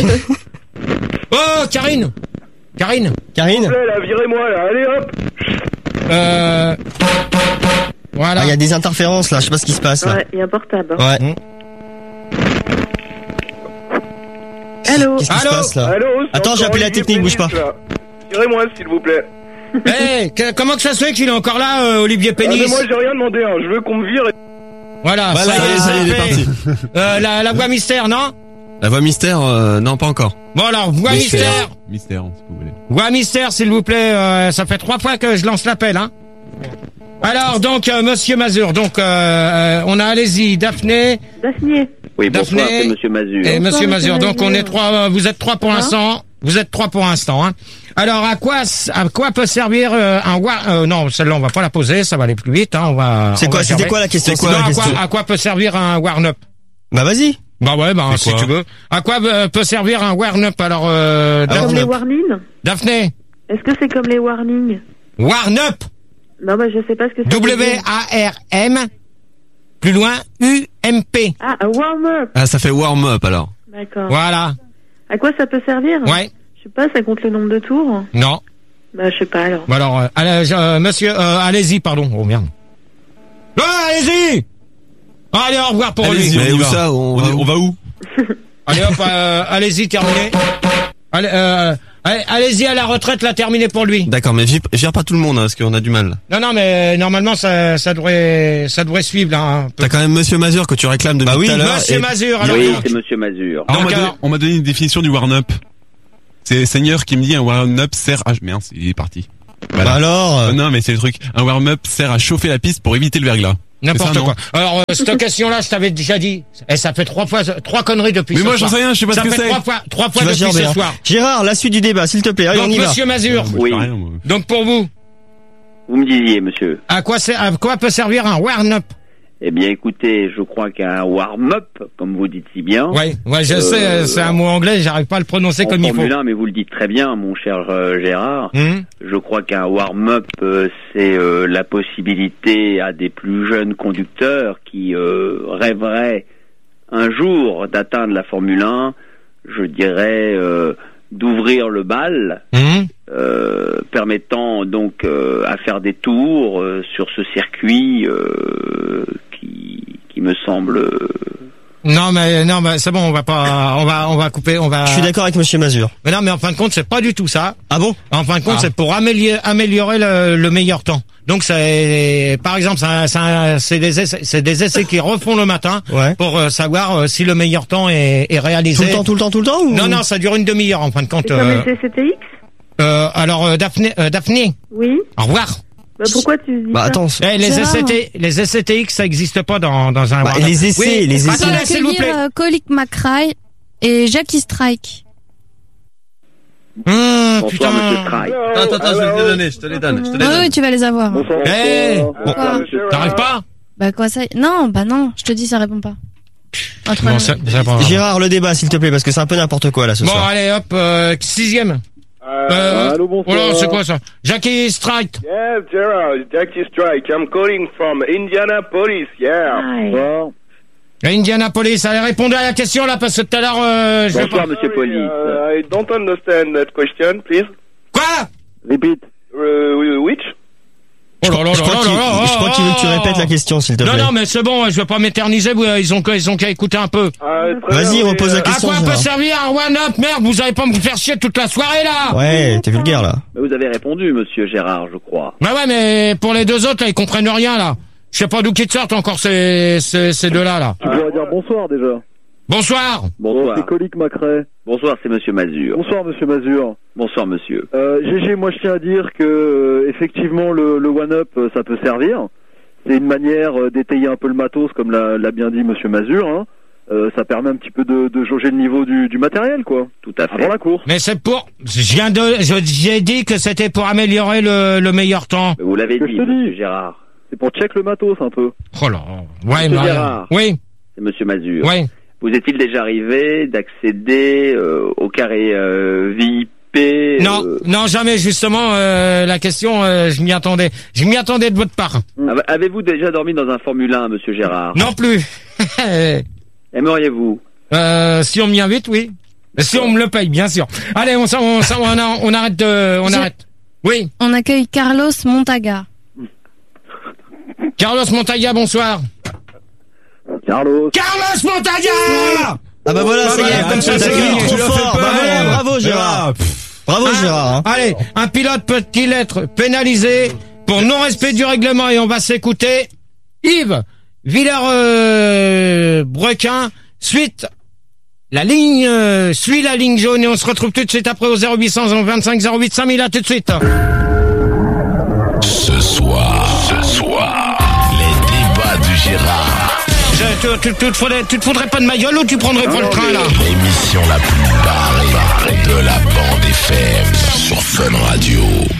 Oh Karine, Karine.
Karine?
S'il vous plaît, là, virez-moi, là, allez hop.
Euh, voilà.
Ah, il y a des interférences là, je sais pas ce qui se passe là.
Ouais, il y a un portable. hein.
Ouais.
Allô?
Qu'est-ce qui se
Allô
passe là?
Allô, c'est
Attends,
encore
j'ai appelé la
Olivier
technique, bouge
Pénis,
pas.
là. Virez-moi, s'il vous plaît.
Eh, que- comment que ça se fait qu'il est encore là, euh, Olivier
Ah, mais
Pénis?
moi, j'ai rien demandé, hein. Je veux qu'on me vire. et-
Voilà,
Voilà,
ça y est,
ça y est, il est
c'est
parti.
fait. Euh, la, la voix mystère, non?
La voix mystère, euh, non, pas encore.
Bon alors, voix
Mystère.
mystère.
Mystère, si vous voulez.
Voix mystère, s'il vous plaît. euh, ça fait trois fois que je lance l'appel, hein. Alors donc, euh, Monsieur Mazur, donc euh, euh, on a allez-y, Daphné
Daphné.
Oui, bonsoir,
Daphné
c'est Monsieur Mazur.
et
Bonsoir,
Monsieur
Monsieur
Mazur. Donc on
Mazur.
est trois, euh, vous êtes trois pour
Ça va
l'instant. vous êtes trois pour l'instant. Hein. Alors, à quoi, à quoi peut servir euh, un war... Euh, non, celle-là, on va pas la poser, ça va aller plus vite. Hein, on va.
C'est
on
quoi,
va
c'était
gerber.
quoi la question?
C'est quoi
Non,
la
à
question
quoi-
à quoi peut servir un warm-up?
Bah vas-y.
Bah ouais, bah
C'est
si
quoi
tu veux. À quoi euh, peut servir un warm-up alors euh,
Comme
Daphné?
les warnings.
Daphné
Est-ce que c'est comme les warnings?
Warm-up.
Non, bah je sais pas ce que c'est.
W A R M. Plus loin, U M P.
Ah, un warm-up.
Ah, ça fait warm-up alors.
D'accord.
Voilà.
À quoi ça peut servir?
Ouais.
Je sais pas, ça compte le nombre de tours?
Non.
Bah je sais pas alors.
Bah alors, euh, allez, euh, monsieur, euh, allez-y, pardon. Oh merde. Ah, allez-y. Allez, au revoir pour lui.
Allez-y,
Mais
on y
où
va.
ça, on-
on, y- on va où?
Allez hop, euh, allez-y, terminé. Allez, euh, allez, allez-y à la retraite, là, terminé pour lui.
D'accord, mais gère- gère pas tout le monde, hein, parce qu'on a du mal. là.
Non, non, mais normalement, ça, ça devrait, ça devrait suivre, là. Un peu.
T'as quand même Monsieur Mazur que tu réclames depuis
Bah oui,
tout à l'heure.
Monsieur
et-
Mazur, alors.
Oui,
donc.
c'est Monsieur Mazur.
Non, on
Donc,
m'a donné,
alors-
on m'a donné une définition du warm-up. C'est Seigneur qui me dit un warm-up sert à... Merde, il est parti. Voilà.
Bah alors.
Euh,
euh,
non, mais c'est le truc. Un warm-up sert à chauffer la piste pour éviter le verglas.
N'importe
C'est ça, non
quoi. Alors, euh, cette question-là, je t'avais déjà dit. Et ça fait trois fois, trois conneries depuis
Mais
ce
moi,
soir.
j'en sais rien, je sais pas
ça
ce que
fait
c'est.
trois fois, trois fois
Tu vas
depuis
gerber,
ce
hein.
soir.
Gérard, la suite du débat, s'il te plaît. Allez,
Donc,
on y va.
monsieur Mazur.
Moi, je
Oui.
fais rien, moi.
Donc, pour vous,
Vous me disiez, monsieur.
à quoi, c'est, à quoi peut servir un warm-up?
Eh bien, écoutez, je crois qu'un warm-up, comme vous dites si bien.
Ouais, ouais, je
Euh,
sais, c'est un mot anglais, j'arrive pas à le prononcer
en
comme il faut.
Formule un, mais vous le dites très bien, mon cher euh, Gérard.
Hum
Je crois qu'un warm-up, euh, c'est euh, la possibilité à des plus jeunes conducteurs qui euh, rêveraient un jour d'atteindre la Formule un, je dirais, euh, d'ouvrir le bal,
Hum
euh, permettant donc euh, à faire des tours euh, sur ce circuit euh, qui, qui me semble... euh,
Non, mais, non, mais c'est bon, on va pas, on va, on va couper, on va.
Je suis d'accord avec Monsieur Mazur.
Mais non, mais en fin de compte, c'est pas du tout ça.
Ah bon?
En fin de compte,
Ah.
c'est pour améliorer, améliorer le, le meilleur temps. Donc, c'est, par exemple, c'est, c'est, c'est des essais, c'est des essais qui refont le matin
Ouais.
pour euh, savoir euh, si le meilleur temps est, est
Tout
réalisé.
le temps, tout le temps, tout le temps ou...
Non, non, ça dure une demi-heure en fin de compte.
C'est comme
euh,
les C C T X?
euh, alors, euh, Daphné, euh, Daphné,
Oui.
au revoir.
Bah pourquoi tu dis
Bah
ça?
attends.
Eh, les
Gérard.
S C T, les S C T X, ça n'existe pas dans, dans un.
Bah,
warm-up.
les essais,
Oui,
les essais.
On peut
Attendez, s'il vous plaît.
accueillir euh, Colic McRae et Jackie Strike.
Hum,
Bonsoir,
putain.
monsieur Strike.
Attends, attends, je vais te les donner, je te les donne, je te les
Oui,
donne.
oui, tu vas les avoir.
Bonsoir.
Eh,
Quoi
t'arrives pas?
Bah quoi ça? Non, bah non, je te dis, ça répond pas. Entre
Bon,
nous.
ça, ça va.
Gérard, le débat, s'il te plaît, parce que c'est un peu n'importe quoi là ce
Bon,
soir.
allez, hop, euh, sixième. Euh,
allô, bonsoir.
oh là, c'est quoi ça? Jackie Strike.
Yeah, Gerald, Jackie Strike. I'm calling from Indianapolis, yeah.
Hi.
Bonsoir.
Indianapolis, allez, répondez à la question là, parce que tout à l'heure, euh, je vais
Bonsoir,
pas.
monsieur Police.
Uh, I don't understand that question, please.
Quoi?
Repeat.
Uh, which?
Oh là là
Je
là
crois
là
qu'il
là là,
je crois qu'il veut que tu
oh.
répètes la question, s'il te
Non,
plaît.
non, mais c'est bon, je vais pas m'éterniser, vous, euh, ils ont qu'à, ils ont qu'à écouter un peu.
Uh, très
Vas-y,
bien,
repose
mais,
la
euh,
À
question.
quoi peut
Gérard.
servir un one-up? Merde, vous allez pas me faire chier toute la soirée là!
Ouais, t'es vulgaire là.
Mais vous avez répondu, monsieur Gérard, je crois.
Bah ouais, mais pour les deux autres, là, ils comprennent rien là. Je sais pas d'où qu'ils sortent encore ces, ces, ces deux-là là.
Tu pourrais dire bonsoir déjà.
Bonsoir!
Bonsoir.
C'est Colic Macrae.
Bonsoir, c'est monsieur Mazur.
Bonsoir, monsieur Mazur.
Bonsoir, monsieur.
Euh, G G, moi je tiens à dire que euh, effectivement le, le one-up euh, ça peut servir. C'est une manière euh, d'étayer un peu le matos, comme l'a, l'a bien dit monsieur Mazur. Hein. Euh, ça permet un petit peu de, de jauger le niveau du, du matériel, quoi.
Tout à fait.
Avant la course.
Mais c'est pour, je viens de, je- j'ai dit que c'était pour améliorer le, le meilleur temps.
Mais vous l'avez
Que
dit,
je te dis.
monsieur Gérard.
C'est pour check le matos un peu.
Oh là. Ouais,
Monsieur
mais,
Gérard.
oui,
C'est monsieur Mazur.
oui.
Vous est-il déjà arrivé d'accéder euh, au carré euh, V I P
Non,
euh,
non, jamais, justement, euh, la question, euh, je m'y attendais. Je m'y attendais de votre part.
ave- Avez-vous déjà dormi dans un Formule un, monsieur Gérard?
Non plus.
Aimeriez-vous?
euh, si on m'y invite, oui. Si on me le paye, bien sûr. Allez, on, s'en- on, s'en- on, a- on arrête de, on
J'ai-
arrête. Oui.
On accueille Carlos Montaga.
Carlos Montaga, bonsoir.
Carlos.
Carlos Montaga!
Ah bah voilà, ça y
bah,
est, comme ça
bah,
t'as
bah,
gagné.
bah,
Trop
tu l'as
fort.
fait peur.
Bravo, bravo Gérard. Bravo
Ah,
Gérard. hein.
Allez, un pilote peut-il être pénalisé pour non-respect du règlement? Et on va s'écouter Yves Villers-Brequin, suite la ligne, euh, suit la ligne jaune, et on se retrouve tout de suite après au zéro huit cent vingt-cinq zéro huit cinq mille. À tout de suite.
Ce soir, ce soir, les débats du Gérard.
Je tu, tu, tu, te faudrais, tu te foutrais pas de ma gueule ou tu prendrais pas le train, là?
L'émission la plus barrée de la bande F M sur Fun Radio.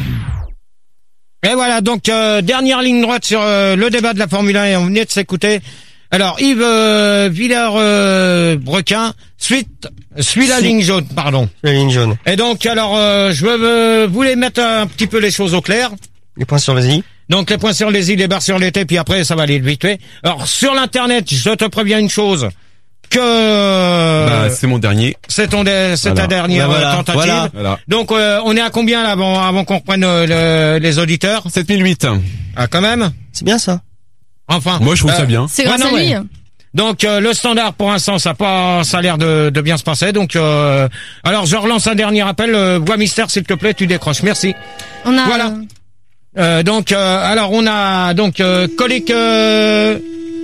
Et voilà, donc euh, dernière ligne droite sur euh, le débat de la Formule un et on venait de s'écouter. Alors Yves euh, Villers-Brequin euh, suite suit la si. ligne jaune, pardon.
La ligne jaune.
Et donc alors euh, je veux, voulais mettre un petit peu les choses au clair.
Les points sur les i.
Donc les points sur les i, les barres sur les t, puis après ça va aller vite fait. Alors sur l'internet, je te préviens une chose. Que
bah, c'est mon dernier.
C'est ton, c'est voilà. ta dernière bah, voilà. tentative. Voilà. Voilà. Donc euh, on est à combien là avant, avant qu'on reprenne euh, le, les auditeurs?
sept mille huit.
Ah quand même.
C'est bien ça.
Enfin.
Moi je trouve
euh,
ça bien.
C'est grâce à lui.
Donc euh, le standard pour l'instant ça a pas, ça a l'air de, de bien se passer. Donc euh, alors je relance un dernier appel. Euh, Voix mystère s'il te plaît, tu décroches. Merci.
On a.
Voilà. Euh, donc euh, alors on a donc euh, colique. Euh,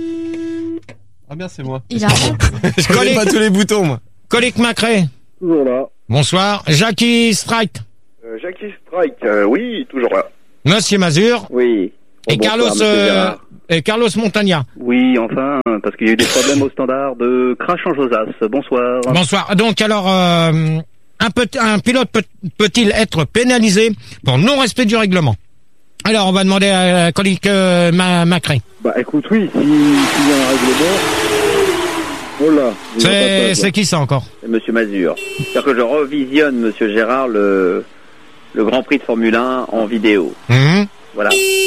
Ah bien c'est moi.
Il a.
Je connais pas tous les boutons moi.
Colique Macré.
Toujours là.
Bonsoir. Jackie Strike.
Euh, Jackie Strike, euh, oui, toujours là.
Monsieur Mazur.
Oui.
Et
Bon,
Carlos
bonsoir,
euh, et Carlos Montagna.
Oui, enfin, parce qu'il y a eu des problèmes au standard de crash en Josas. Bonsoir.
Bonsoir. Donc alors, euh, un, peut, un pilote peut, peut-il être pénalisé pour non-respect du règlement? Alors, on va demander à Colique euh, Ma, Macré.
Bah écoute, oui, s'il si y a un règlement... Oh là.
C'est, c'est qui ça encore?
C'est Monsieur Mazur. C'est-à-dire que je revisionne, Monsieur Gérard, le, le Grand Prix de Formule un en vidéo.
Mmh.
Voilà.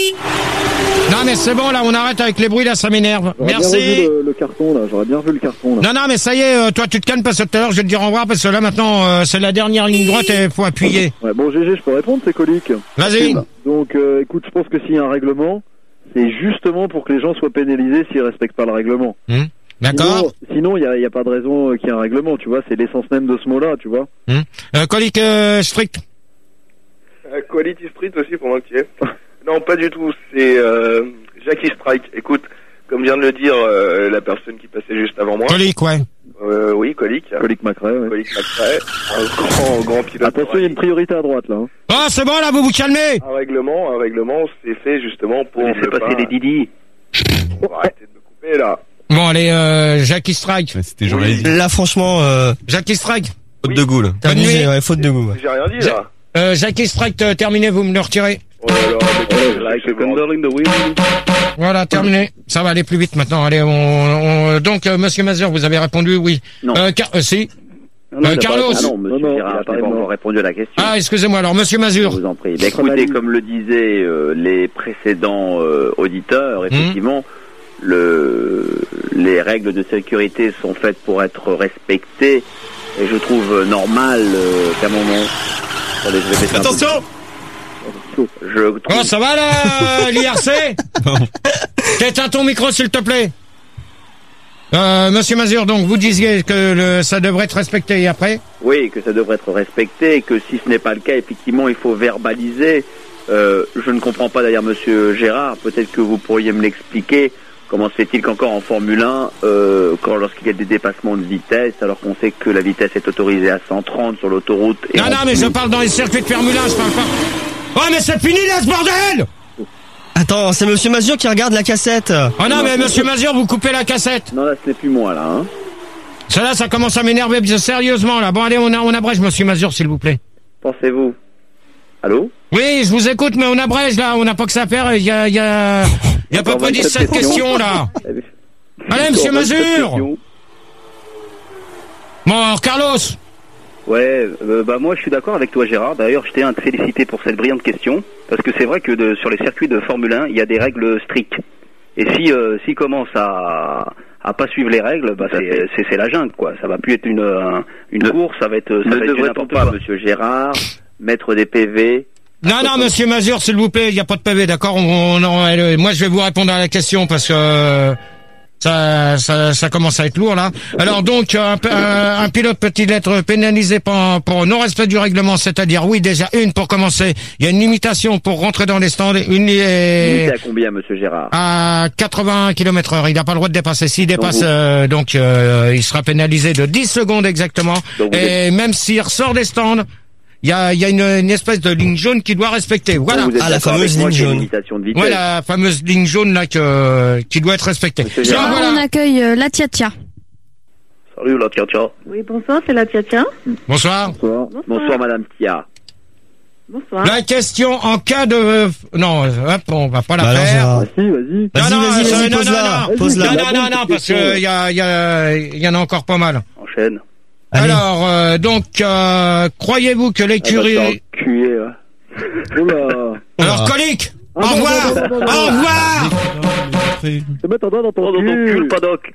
Non mais c'est bon là, on arrête avec les bruits là, ça m'énerve.
J'aurais
Merci.
Bien revu le, le carton là, j'aurais bien vu le carton là.
Non non mais ça y est, euh, toi tu te calmes parce que tout à l'heure je vais te dire au revoir parce que là maintenant euh, c'est la dernière ligne droite et faut appuyer.
Ouais bon G G, je peux répondre, c'est Colique.
Vas-y.
Donc euh, écoute, je pense que s'il y a un règlement, c'est justement pour que les gens soient pénalisés s'ils respectent pas le règlement.
Mmh. D'accord.
Sinon, il y a, y a pas de raison qu'il y ait un règlement, tu vois, c'est l'essence même de ce mot-là, tu vois.
Mmh. Euh, Colique euh, strict.
Euh, Quality Street aussi pour moi que tu es. Non, pas du tout. C'est euh, Jackie Strike. Écoute, comme vient de le dire euh, la personne qui passait juste avant moi.
Colique, ouais.
Euh, oui, Colique.
Colique Macré, ouais.
Colique Macré. Un grand, grand pilote.
Attention, il y a une priorité à droite, là. Hein.
Oh, c'est bon, là, vous vous calmez.
Un règlement, un règlement, c'est fait justement pour...
Laissez passer
pas...
les Didi.
Arrêtez de me couper, là.
Bon, allez, euh, Jackie Strike.
Ouais, c'était oui.
Là, franchement, euh...
Jackie Strike.
Faute
oui.
de goût, là. T'as abusé, ouais, faute de goût. Ouais.
J'ai rien dit, là.
Euh, Jackie Strike, euh, terminé, vous me le retirez.
Oh là là, mais
Like a candle in the wind.
Voilà, terminé. Ça va aller plus vite maintenant. Allez, on, on... donc, euh, Monsieur Mazur, vous avez répondu oui.
Non.
Euh, car... euh, si.
Non, non,
euh, Carlos.
Ah non, Monsieur
non, non,
Gérard, je n'ai pas encore répondu à la question.
Ah, excusez-moi. Alors, Monsieur Mazur.
Je vous en prie. Bah, écoutez, comme le disaient euh, les précédents euh, auditeurs, effectivement, mmh. le, les règles de sécurité sont faites pour être respectées, et je trouve normal euh, qu'à un moment... Attendez, je vais baisser
Attention.
Je trouve...
Oh, ça va là, l'I R C? T'éteins ton micro, s'il te plaît. Euh, Monsieur Mazur, donc, vous disiez que le, ça devrait être respecté et après?
Oui, que ça devrait être respecté, et que si ce n'est pas le cas, effectivement, il faut verbaliser. Euh, je ne comprends pas d'ailleurs, Monsieur Gérard, peut-être que vous pourriez me l'expliquer. Comment se fait-il qu'encore en Formule un, euh, quand lorsqu'il y a des dépassements de vitesse, alors qu'on sait que la vitesse est autorisée à cent trente sur l'autoroute... Et
non, non, mais je parle dans les circuits de Formule un, je parle pas... Oh, mais c'est fini là, ce bordel!
Attends, c'est Monsieur Mazur qui regarde la cassette.
Oh non, mais Monsieur Mazur, vous coupez la cassette.
Non, là, ce n'est plus moi, là, hein.
Ça, là, ça commence à m'énerver sérieusement, là. Bon, allez, on, a, on abrège, Monsieur Mazur, s'il vous plaît.
Pensez-vous? Allô?
Oui, je vous écoute, mais on abrège, là. On n'a pas que ça à faire. Il y a, il y a, il y a à peu près dix-sept questions, là. Allez, Monsieur Mazur! Bon, alors, Carlos.
Ouais, euh, bah moi je suis d'accord avec toi Gérard. D'ailleurs, je tiens à te féliciter pour cette brillante question, parce que c'est vrai que de, sur les circuits de Formule un, il y a des règles strictes. Et si euh, s'ils commencent à à pas suivre les règles, bah c'est, c'est c'est la jungle quoi. Ça va plus être une un, une ne, course, ça va être ça
ne
va être
devrait-on pas, Monsieur Gérard, mettre des P V?
Non, non, Monsieur Mazur, s'il vous plaît, il n'y a pas de P V, d'accord. On, on, on, moi, je vais vous répondre à la question parce que euh, ça, ça, ça commence à être lourd là. Alors donc, un, un, un pilote peut-il être pénalisé pour, pour non-respect du règlement? C'est-à-dire, oui, déjà une pour commencer, il y a une limitation pour rentrer dans les stands. Une
est à combien, Monsieur Gérard?
À quatre-vingts kilomètres heure. Il n'a pas le droit de dépasser. S'il dépasse, donc, euh, donc euh, il sera pénalisé de dix secondes exactement. Donc, Et êtes... même s'il ressort des stands, il y a, il y a une, une espèce de ligne jaune qu'il doit respecter. Voilà.
Ah, la fameuse ligne jaune.
Voilà, la fameuse ligne jaune là que qui doit être respectée.
Tiens, voilà. On accueille euh, la Tia Tia.
Salut la Tia Tia.
Oui, bonsoir, c'est la Tia Tia.
Bonsoir.
Bonsoir. Bonsoir Madame Tia.
Bonsoir.
La question en cas de non, hop, on va pas la
Bah
faire.
alors,
Vas-y, vas-y.
Non, non,
Vas-y, vas-y,
euh,
vas-y,
non,
pose-la,
non, non,
pose-la.
non, non, non, non, parce que il y a, il y a, il y en a encore pas mal.
Enchaîne.
Allez.
Alors, euh, donc, euh, croyez-vous que l'écurie...
Ah, bah, cuillé, là. Oula.
Alors, colique,
Ah,
au
non,
revoir,
non, non, non, non,
au
non.
revoir.
Te mettre un doigt dans ton
Oh, dans ton cul,
cul.
le paddock.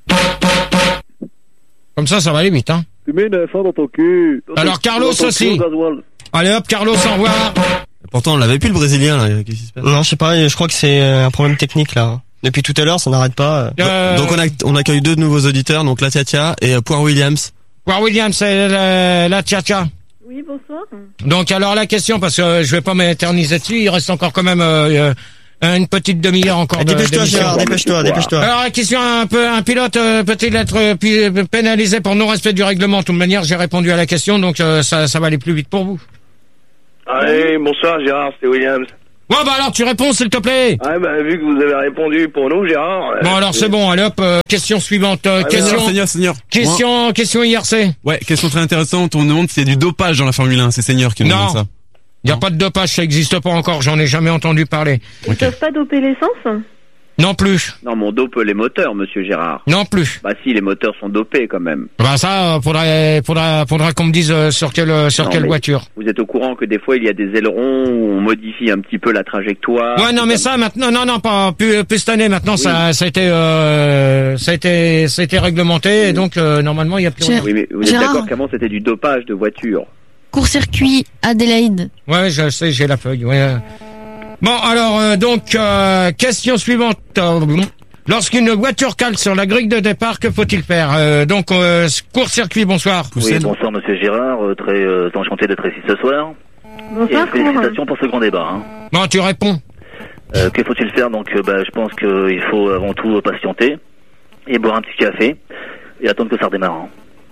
Comme ça, ça va aller vite, hein.
Tu mets une F un dans ton cul. Dans
Alors,
ton-
Carlos
dans ton
aussi.
cul au gasoil.
Allez hop, Carlos, au revoir.
Pourtant, on l'avait plus le Brésilien, là. Qu'est-ce qui se passe?
Non, je sais pas, je crois que c'est un problème technique là. Depuis tout à l'heure, ça n'arrête pas.
Euh,
Donc on, a, on accueille deux nouveaux auditeurs, donc la Tia Tia et euh, Poire Williams.
Poire Williams, c'est la, la tcha tcha.
Oui, bonsoir.
Donc, alors, la question, parce que euh, je vais pas m'éterniser dessus, il reste encore quand même euh, euh, une petite demi-heure encore
Eh,
de
dépêche-toi,
d'émission.
Gérard, dépêche-toi, dépêche-toi.
Alors, la question, un peu, un pilote euh, peut-il être euh, pi- pénalisé pour non-respect du règlement? De toute manière, j'ai répondu à la question, donc euh, ça, ça va aller plus vite pour vous.
Allez, bonsoir Gérard, c'est Williams.
Bon, bah alors, tu réponds, s'il te plaît.
Ah bah vu que vous avez répondu pour nous Gérard. euh,
Bon, alors c'est bon, allez hop, euh, question suivante. Euh,
Ah,
question,
Seigneur, Seigneur.
question, question I R C.
Ouais, question très intéressante. On me demande s'il y a du dopage dans la Formule un. C'est Seigneur qui nous
Non.
demande ça.
Il n'y a pas de dopage, ça n'existe pas encore, j'en ai jamais entendu parler.
Ils ne peuvent pas doper l'essence?
Non plus.
Non, mais on dope les moteurs, monsieur Gérard.
Non plus.
Bah si, les moteurs sont dopés quand même.
Bah ça, euh, faudrait, faudra, faudra qu'on me dise euh, sur quelle, euh, sur
Non,
quelle
mais
voiture.
Vous êtes au courant que des fois, il y a des ailerons où on modifie un petit peu la trajectoire.
Ouais, non, mais ça, maintenant, non, non, pas, plus, plus cette année, maintenant, ça, ça a été, euh, ça a été, ça a été réglementé, et donc, euh, normalement, il n'y a plus rien.
Oui, mais vous êtes
Gérard.
d'accord qu'avant, c'était du dopage de voiture.
Court-circuit Adélaïde.
Ouais, je sais, j'ai la feuille, ouais. Bon, alors, euh, donc, euh, question suivante. Euh, Lorsqu'une voiture cale sur la grille de départ, que faut-il faire? euh, Donc, euh, court-circuit, bonsoir.
Oui, bonsoir monsieur Gérard, euh, très euh, enchanté d'être ici ce soir.
Bonsoir,
Et félicitations pour ce grand débat. Hein.
Bon, tu réponds.
Euh, que faut-il faire? Donc, euh, bah, je pense qu'il faut avant tout patienter et boire un petit café et attendre que ça redémarre. Hein.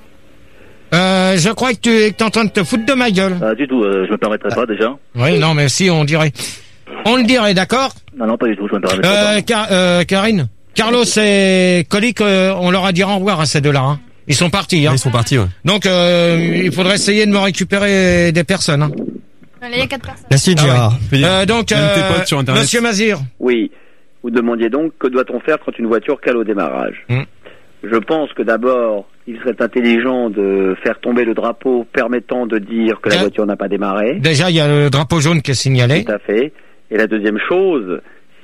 Euh, je crois que tu es en train de te foutre de ma gueule.
Ah, du tout, euh, je me permettrai pas déjà.
Oui, non, mais si, on dirait. On le dirait, d'accord?
Non, non, pas du tout, je me permettrai
Euh,
pas.
Car- euh, Karine, Carlos et Colique, euh, on leur a dit au revoir à ces deux-là. Hein. Ils sont partis. Hein.
Ils sont partis, ouais.
Donc, euh, il faudrait essayer de me récupérer des personnes. Hein.
Allez, il y a quatre personnes.
Merci,
Ah ouais.
Gérard.
Euh, donc,
Même tes
euh,
potes sur Internet.
Monsieur Mazir.
Oui. Vous demandiez donc que doit-on faire quand une voiture cale au démarrage.
Mm.
Je pense que d'abord, il serait intelligent de faire tomber le drapeau permettant de dire que la
Euh,
voiture n'a pas démarré.
Déjà, il y a le drapeau jaune qui est signalé.
Tout à fait. Et la deuxième chose,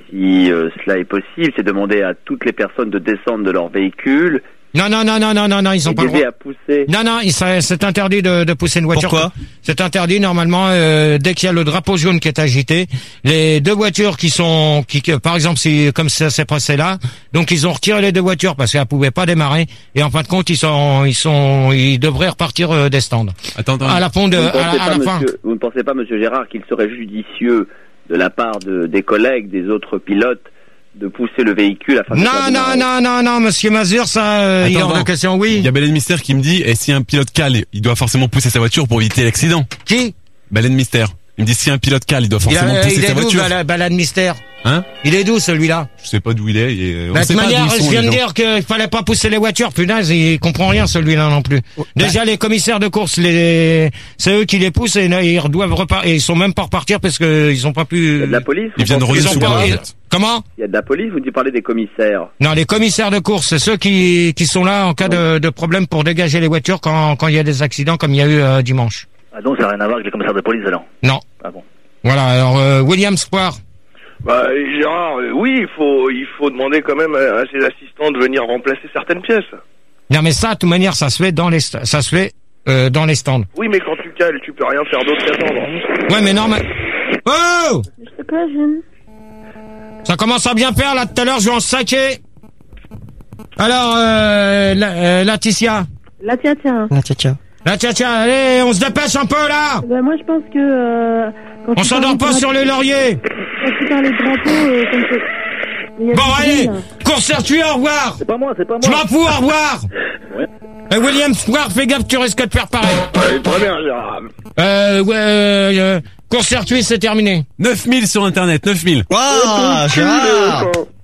si euh, cela est possible, c'est demander à toutes les personnes de descendre de leur véhicule
Non, non, non, non, non, non, non, ils ont
et
pas le
d'aider
droit.
à pousser.
Non, non, il serait- c'est interdit de, de pousser une voiture.
Pourquoi?
C'est interdit normalement euh, dès qu'il y a le drapeau jaune qui est agité. Les deux voitures qui sont, qui, que, par exemple, si comme ça s'est passé là, donc ils ont retiré les deux voitures parce qu'elles pouvaient pas démarrer. Et en fin de compte, ils sont, ils sont, ils devraient repartir euh, des stands.
Attends, attends.
À la fin de,
Vous ne
à,
pensez
la- à
pas,
la fin.
monsieur, vous ne pensez pas, monsieur Gérard, qu'il serait judicieux de la part de, des collègues, des autres pilotes, de pousser le véhicule afin de
Non,
faire
non,
démarrer.
non, non, non, Monsieur Mazur, ça, euh, il est
Attends,
hors de
attends.
question.
Il
Oui.
y a Baleine Mystère qui me dit, et si un pilote cale, il doit forcément pousser sa voiture pour éviter l'accident.
Qui?
Baleine Mystère. Il me dit, si un pilote cale, il doit
Il,
forcément
a-
pousser
il
sa
est d'où,
voiture.
Bala- Balade Mystère?
Hein?
Il est d'où celui-là?
Je sais pas d'où il est. Et, euh, on
Bah, de
sait
toute
pas
manière,
d'où ils
je
sont,
viens
les
de
gens.
dire qu'il fallait pas pousser les voitures. Punaise, il comprend rien celui-là non plus. Déjà, les commissaires de course, les, c'est eux qui les poussent et là, ils doivent repartir. Et ils sont même pas repartir parce que ils ont pas pu.
Il y a de la police
Il vient de
vous
rôder
pensez-
Ils ont
sur
pas-
le-
ils- Comment?
Il y a de la police, vous dites parler des commissaires.
Non, les commissaires de course, c'est ceux qui qui sont là en cas de, de problème pour dégager les voitures quand quand il y a des accidents comme il y a eu euh, dimanche.
Ah, donc ça n'a rien à voir avec les commissaires de police alors?
Non.
Ah bon.
Voilà. Alors euh, William Spoir.
Bah Gérard, euh, oui, il faut il faut demander quand même à, à ses assistants de venir remplacer certaines pièces.
Non, mais ça, de toute manière, ça se fait dans les sta- ça se fait euh, dans les stands.
Oui, mais quand tu cales, tu peux rien faire d'autre qu'attendre.
Ouais, mais normal. Oh!
Je sais pas, jeune.
Ça commence à bien faire, là, tout à l'heure, je vais en saquer. Alors, euh, la, euh, Laetitia.
La tia tia.
Ah, tiens, tiens.
Là, tiens, tiens, allez, on se dépêche un peu, là.
Bah, moi, je pense que... Euh, quand
On
tu
s'endort
parles
pas
de
sur les
drapeau-
lauriers.
Quand tu parles de drapeau, euh, comme c'est... il y a
Bon,
du
allez,
bruit, là.
court-circuit, au revoir.
C'est pas moi, c'est pas
Je
moi.
m'en fous, au revoir.
Ouais.
Et William Spoir, fais gaffe, tu risques de faire pareil.
Ouais, très bien, Gérard.
Euh, ouais, euh, court-circuit, c'est terminé.
neuf mille sur Internet, neuf mille.
Waouh, Gérard.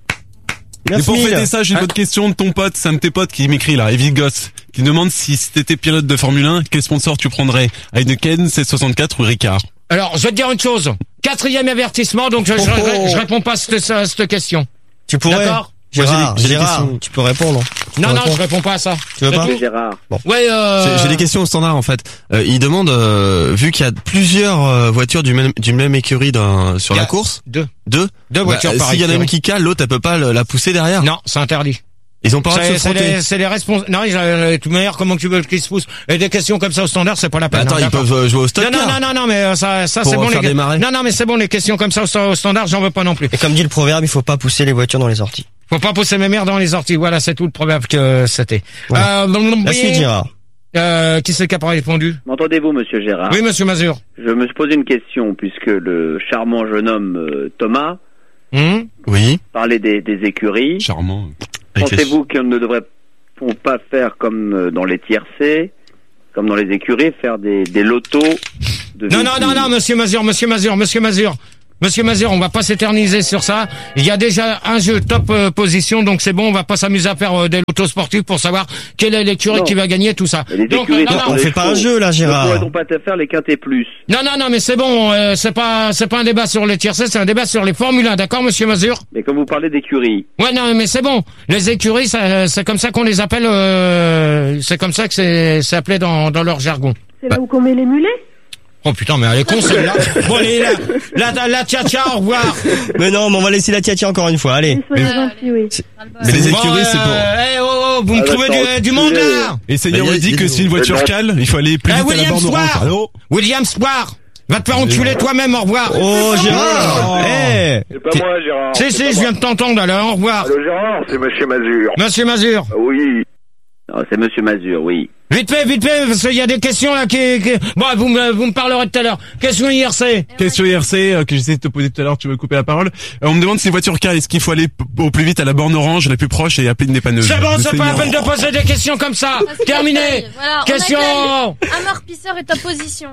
Et pour fêter ça, j'ai une autre question de ton pote, c'est un de tes potes qui m'écrit là, Evie Goss, qui demande si, si t'étais pilote de Formule un, quel sponsor tu prendrais? Heineken, C soixante-quatre ou Ricard?
Alors, je vais te dire une chose. Quatrième avertissement, donc je, je, je, je réponds pas à cette, à cette question.
Tu pourrais.
D'accord?
Gérard, Gérard, tu peux répondre. Tu
non,
peux
non,
répondre.
je réponds pas à ça.
Tu veux pas?
Gérard.
Bon.
Ouais, euh...
J'ai- J'ai des questions au standard en fait. Euh, il demande, euh, vu qu'il y a plusieurs euh, voitures du même, d'une même écurie dans, sur
Il y a
la course.
Deux.
Deux.
Deux voitures
bah,
par
S'il y en a
écurie.
une qui cale, l'autre elle peut pas le- la pousser derrière.
Non, c'est interdit.
Ils ont pas le droit de
C'est
se
c'est
frotter.
les, c'est les responsables. Non, ils, euh, de toute manière, comment tu veux qu'ils se poussent? Et des questions comme ça au standard, c'est pas la peine.
Bah, attends,
hein,
ils
d'accord.
peuvent euh, jouer au stock.
Non, non, non, non, non, mais euh, ça, ça
Pour
c'est bon
faire
les
démarrer.
Non, non, mais c'est bon les questions comme ça au, au standard, j'en veux pas non plus.
Et comme dit le proverbe, il faut pas pousser les voitures dans les sorties.
Faut pas pousser mes mères dans les orties. Voilà, c'est tout le problème que c'était.
Ouais.
Euh,
La suite, Gérard.
euh, qui c'est qui a pas répondu?
M'entendez-vous, monsieur Gérard?
Oui, monsieur Mazur.
Je me suis posé une question, puisque le charmant jeune homme euh, Thomas
Hum
Oui.
parlait des, des écuries.
Charmant. Avec les-
Pensez-vous qu'on ne devrait pas faire comme euh, dans les tiercés, comme dans les écuries, faire des, des lotos de
Non, non,
véhicules?
non, non, monsieur Mazur, monsieur Mazur, monsieur Mazur. Monsieur Mazur, on va pas s'éterniser sur ça. Il y a déjà un jeu top euh, position, donc c'est bon, on va pas s'amuser à faire euh, des lotos sportifs pour savoir quelle est l'écurie
Non.
qui va gagner, tout ça.
Mais les
Donc,
écuries,
non,
ce
non,
sont
on
des
fait pas un
chevaux.
jeu, là, Gérard.
Ne pourrait-on pas te faire les quintés plus?
non, non, non, mais c'est bon, euh, c'est pas, c'est pas un débat sur les tiercés, c'est un débat sur les Formule un, d'accord, monsieur Mazur?
Mais comme vous parlez d'écuries,
Ouais, non, mais c'est bon. Les écuries, ça, c'est comme ça qu'on les appelle, euh, c'est comme ça que c'est, c'est appelé dans, dans leur jargon.
C'est là où qu'on met les mulets?
Oh putain, mais elle est con celle-là. Bon, allez, la, la, la tcha-tcha, au revoir.
Mais non, mais on va laisser la tia encore une fois, allez.
Soyez gentils, oui.
Mais les
Bon,
écuries, c'est pour.
euh, eh, oh, oh, vous me
Ah,
trouvez
d'accord,
du, du monde
excusez.
là.
Et Seigneur
Mais
me
il y a-
dit que
il y a-
si une voiture
Mais non.
cale, il faut aller plus
Eh,
vite à la
William
borne orange.
Soir.
Allô?
William Soir. Va te faire enculer toi-même, au revoir.
Oh, Gérard. Eh.
C'est pas moi, Gérard.
Si, si, je viens de t'entendre, alors, au revoir.
Allô, Gérard, c'est Monsieur Mazur.
Monsieur Mazur.
Oui.
non, c'est monsieur Mazur, oui.
Vite fait, vite fait, parce qu'il y a des questions là qui, qui... Bon, vous me, vous me parlerez tout à l'heure. Question I R C.
Question I R C euh, que j'essaie de te poser tout à l'heure, tu veux couper la parole. Euh, on me demande si une voiture cale, est-ce qu'il faut aller p- au plus vite à la borne orange, la plus proche, et appeler une dépanneuse?
C'est bon,
Le
c'est pas la
Seigneur.
peine de poser des questions comme ça. Terminé.
Voilà, on
Question.
accueille amortisseur et ta position.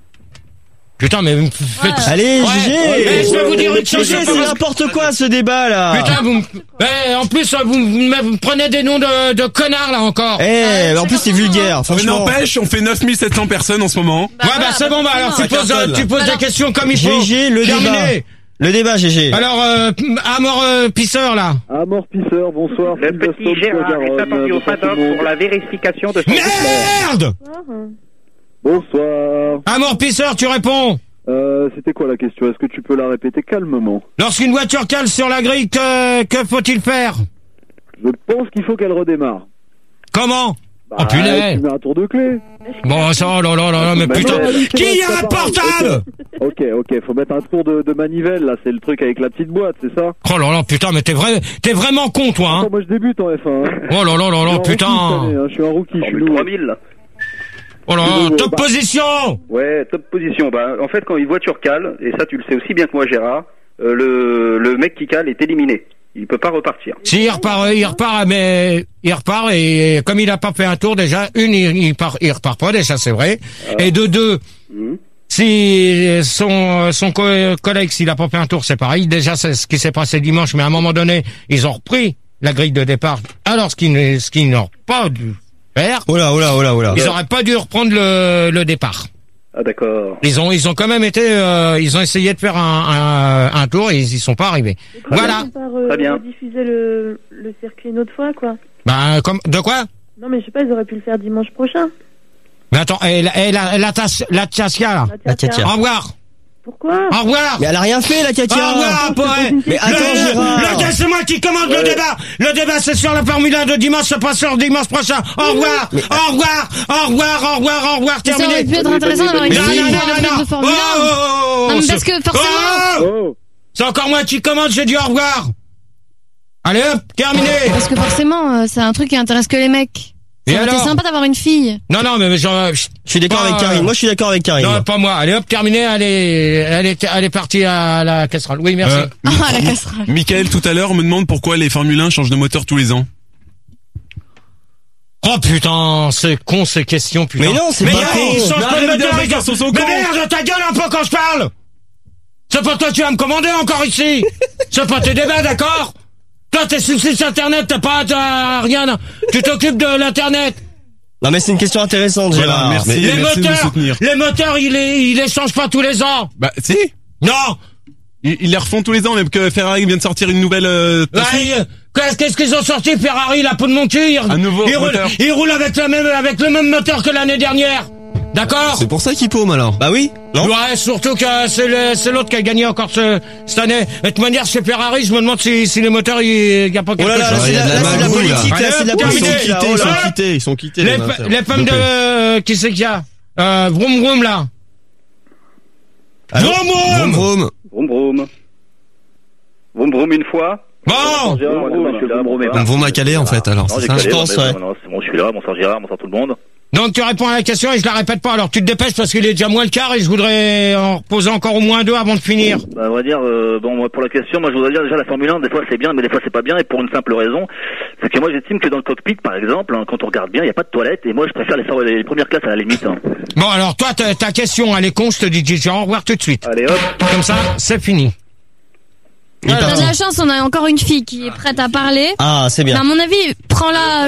Putain, mais vous me faites...
Allez,
Ouais.
Gégé.
Eh, je vais vous dire une chose.
Gégé, c'est n'importe quoi, ce débat, là.
Putain, vous me... Eh, en plus, vous, vous me- vous me prenez des noms de, de connards, là, encore.
Eh, en plus, c'est vulgaire,
Mais
franchement.
n'empêche, on fait neuf mille sept cents personnes en ce moment.
ouais, bah, c'est bon, bah, alors, tu
Ça
poses,
cartonne, là.
tu poses des questions comme il faut.
Gégé, le
Terminé.
débat. Le débat, Gégé.
Alors, euh, à mort euh, pisseur, là.
Ah, mort pisseur, bonsoir.
Le petit Gérard est attendu au paddock pour la vérification de son
Merde.
Bonsoir.
À mort pisseur, tu réponds.
Euh, c'était quoi la question? Est-ce que tu peux la répéter calmement?
Lorsqu'une voiture cale sur la grille, que, que faut-il faire?
Je pense qu'il faut qu'elle redémarre.
Comment?
Bah,
Oh, punaise.
tu mets un tour de clé.
Bon, ça, oh là là là là, mais
Bah,
putain.
non, c'est
Qui
pas
a un
pareil.
portable?
Ok, ok, faut mettre un tour de, de manivelle, là, c'est le truc avec la petite boîte, c'est ça?
Oh là là, putain, mais t'es vrai, t'es vraiment con, toi, hein.
Attends, moi je débute en F un. Hein.
Oh là là là là,
Je suis un rookie cette
putain.
année, hein, je suis un rookie, je suis
Formule
nouveau.
trois mille.
Oh là là, top position.
Ouais, top position. Bah, en fait, quand une voiture cale, et ça tu le sais aussi bien que moi, Gérard, euh, le, le mec qui cale est éliminé. Il peut pas repartir.
Si, il repart, il repart, mais il repart et comme il a pas fait un tour déjà, une, il, il part, il repart pas déjà, c'est vrai. Et de deux,
Mhm.
si son son co- collègue, s'il a pas fait un tour, c'est pareil. Déjà, c'est ce qui s'est passé dimanche, mais à un moment donné, ils ont repris la grille de départ. Alors, ce qu'ils ne- ce qu'ils n'ont pas dû faire,
Oh là, oh là, oh là, oh là.
ils auraient pas dû reprendre le, le départ.
Ah d'accord.
Ils ont, ils ont quand même été, euh, ils ont essayé de faire un, un, un tour et ils y sont pas arrivés. Voilà.
Très bien. Diffuser le, le circuit une autre fois, quoi.
Ben, comme, de quoi?
Non, mais je sais pas, ils auraient pu le faire dimanche prochain.
Mais attends, eh, la, eh, la, la, tas- la Tchassia, là.
La Tchassia.
Au revoir.
Pourquoi?
Au revoir.
Mais elle a rien fait, la Katia.
Au revoir, poète.
Mais attends,
le,
Gérard.
le, c'est moi qui commande le débat. Le débat, c'est sur la Formule un de dimanche, c'est pas sur dimanche prochain. Au revoir. Au revoir. Au revoir, au revoir, au revoir,
Mais ça
terminé.
aurait pu être intéressant d'avoir une
Non,
fille
non,
pour
non,
un truc
non,
de Formule un.
Oh, oh, oh,
Non, mais
c'est-
parce que forcément-
Oh c'est encore moi qui commande, j'ai dit au revoir. Allez hop, terminé.
Parce que forcément, euh, c'est un truc qui intéresse que les mecs.
Et
Ça aurait été
alors
sympa d'avoir une fille.
Non, non, mais genre...
Je suis d'accord avec Karine. Moi, je suis d'accord avec Karine.
Non, pas moi. Allez hop, terminé. Elle est, elle est, elle est partie à la casserole. Oui, merci.
Euh,
Ah, la casserole.
Michael tout à l'heure me demande pourquoi les Formule un changent de moteur tous les ans.
Oh putain, c'est con ces questions, putain.
Mais non, c'est
mais
pas
y a-
con.
ils changent
Mais
pas de
arrête de
moteur,
dire
ils
qu'ils sont
sont-
cons.
Mais merde, ta gueule un peu quand je parle. C'est pas toi tu vas me commander encore ici. C'est pas tes débats, d'accord? Toi t'es sur le site internet, t'as pas, t'as rien, tu t'occupes de l'internet.
Non mais c'est une question intéressante,
Voilà,
Gérard.
merci.
Mais-
Les
merci de nous
moteurs,
soutenir.
les moteurs, ils les, ils les changent pas tous les ans.
Bah, si.
Non.
Ils, ils les refont tous les ans, même que Ferrari vient de sortir une nouvelle, euh,
Bah,
Tassi.
ils- Qu'est-ce qu'est-ce qu'ils ont sorti, Ferrari, la peau de mon cul? Ils,
Un nouveau
ils roulent,
moteur.
ils roulent avec le même, avec le même moteur que l'année dernière. D'accord?
C'est pour ça qu'il paume alors.
Bah oui, non?
Ouais, surtout que c'est le- c'est l'autre qui a gagné encore ce, cette année. De toute manière, chez Ferrari, je me demande si, si les moteurs, il y a pas
Oh
quelque
là là,
chose.
là, c'est
il y a
la,
de la
là, c'est la
magouille, là.
politique, là, c'est de la
Allez,
Ils sont
politique, là.
quittés,
Oh
ils
là
sont
là.
quittés, ils sont quittés.
Les,
les
pe-
moteurs.
les pommes de, qui c'est qu'il y a? Euh, vroom vroom, là.
Allô
Vroom
Vroom,
vroom!
vroom.
Vroom vroom. Vroom vroom une fois.
Bon!
Vroom vroom, monsieur Vroom vroom.
On vroom à Calais en fait alors,
Non,
c'est
j'ai
ça?
calé,
je pense,
non, mais
ouais.
non, non, c'est bon, je suis là, bonsoir Gérard, bonsoir tout le monde.
Donc, tu réponds à la question et je la répète pas. Alors, tu te dépêches parce qu'il est déjà moins le quart et je voudrais en reposer encore au moins deux avant de finir.
Bah, on va dire, euh, bon, moi, pour la question, moi, je voudrais dire déjà la Formule un, des fois c'est bien, mais des fois c'est pas bien, et pour une simple raison, c'est que moi, j'estime que dans le cockpit, par exemple, hein, quand on regarde bien, il n'y a pas de toilette, et moi, je préfère les, for- les premières classes à la limite. Hein.
Bon, alors, toi, ta, ta question, elle est con, je te dis déjà au revoir tout de suite.
Allez, hop.
Comme ça, c'est fini.
T'as de la chance, on a encore une fille qui est prête à parler.
Ah, c'est bien.
Mais à mon avis, prends-la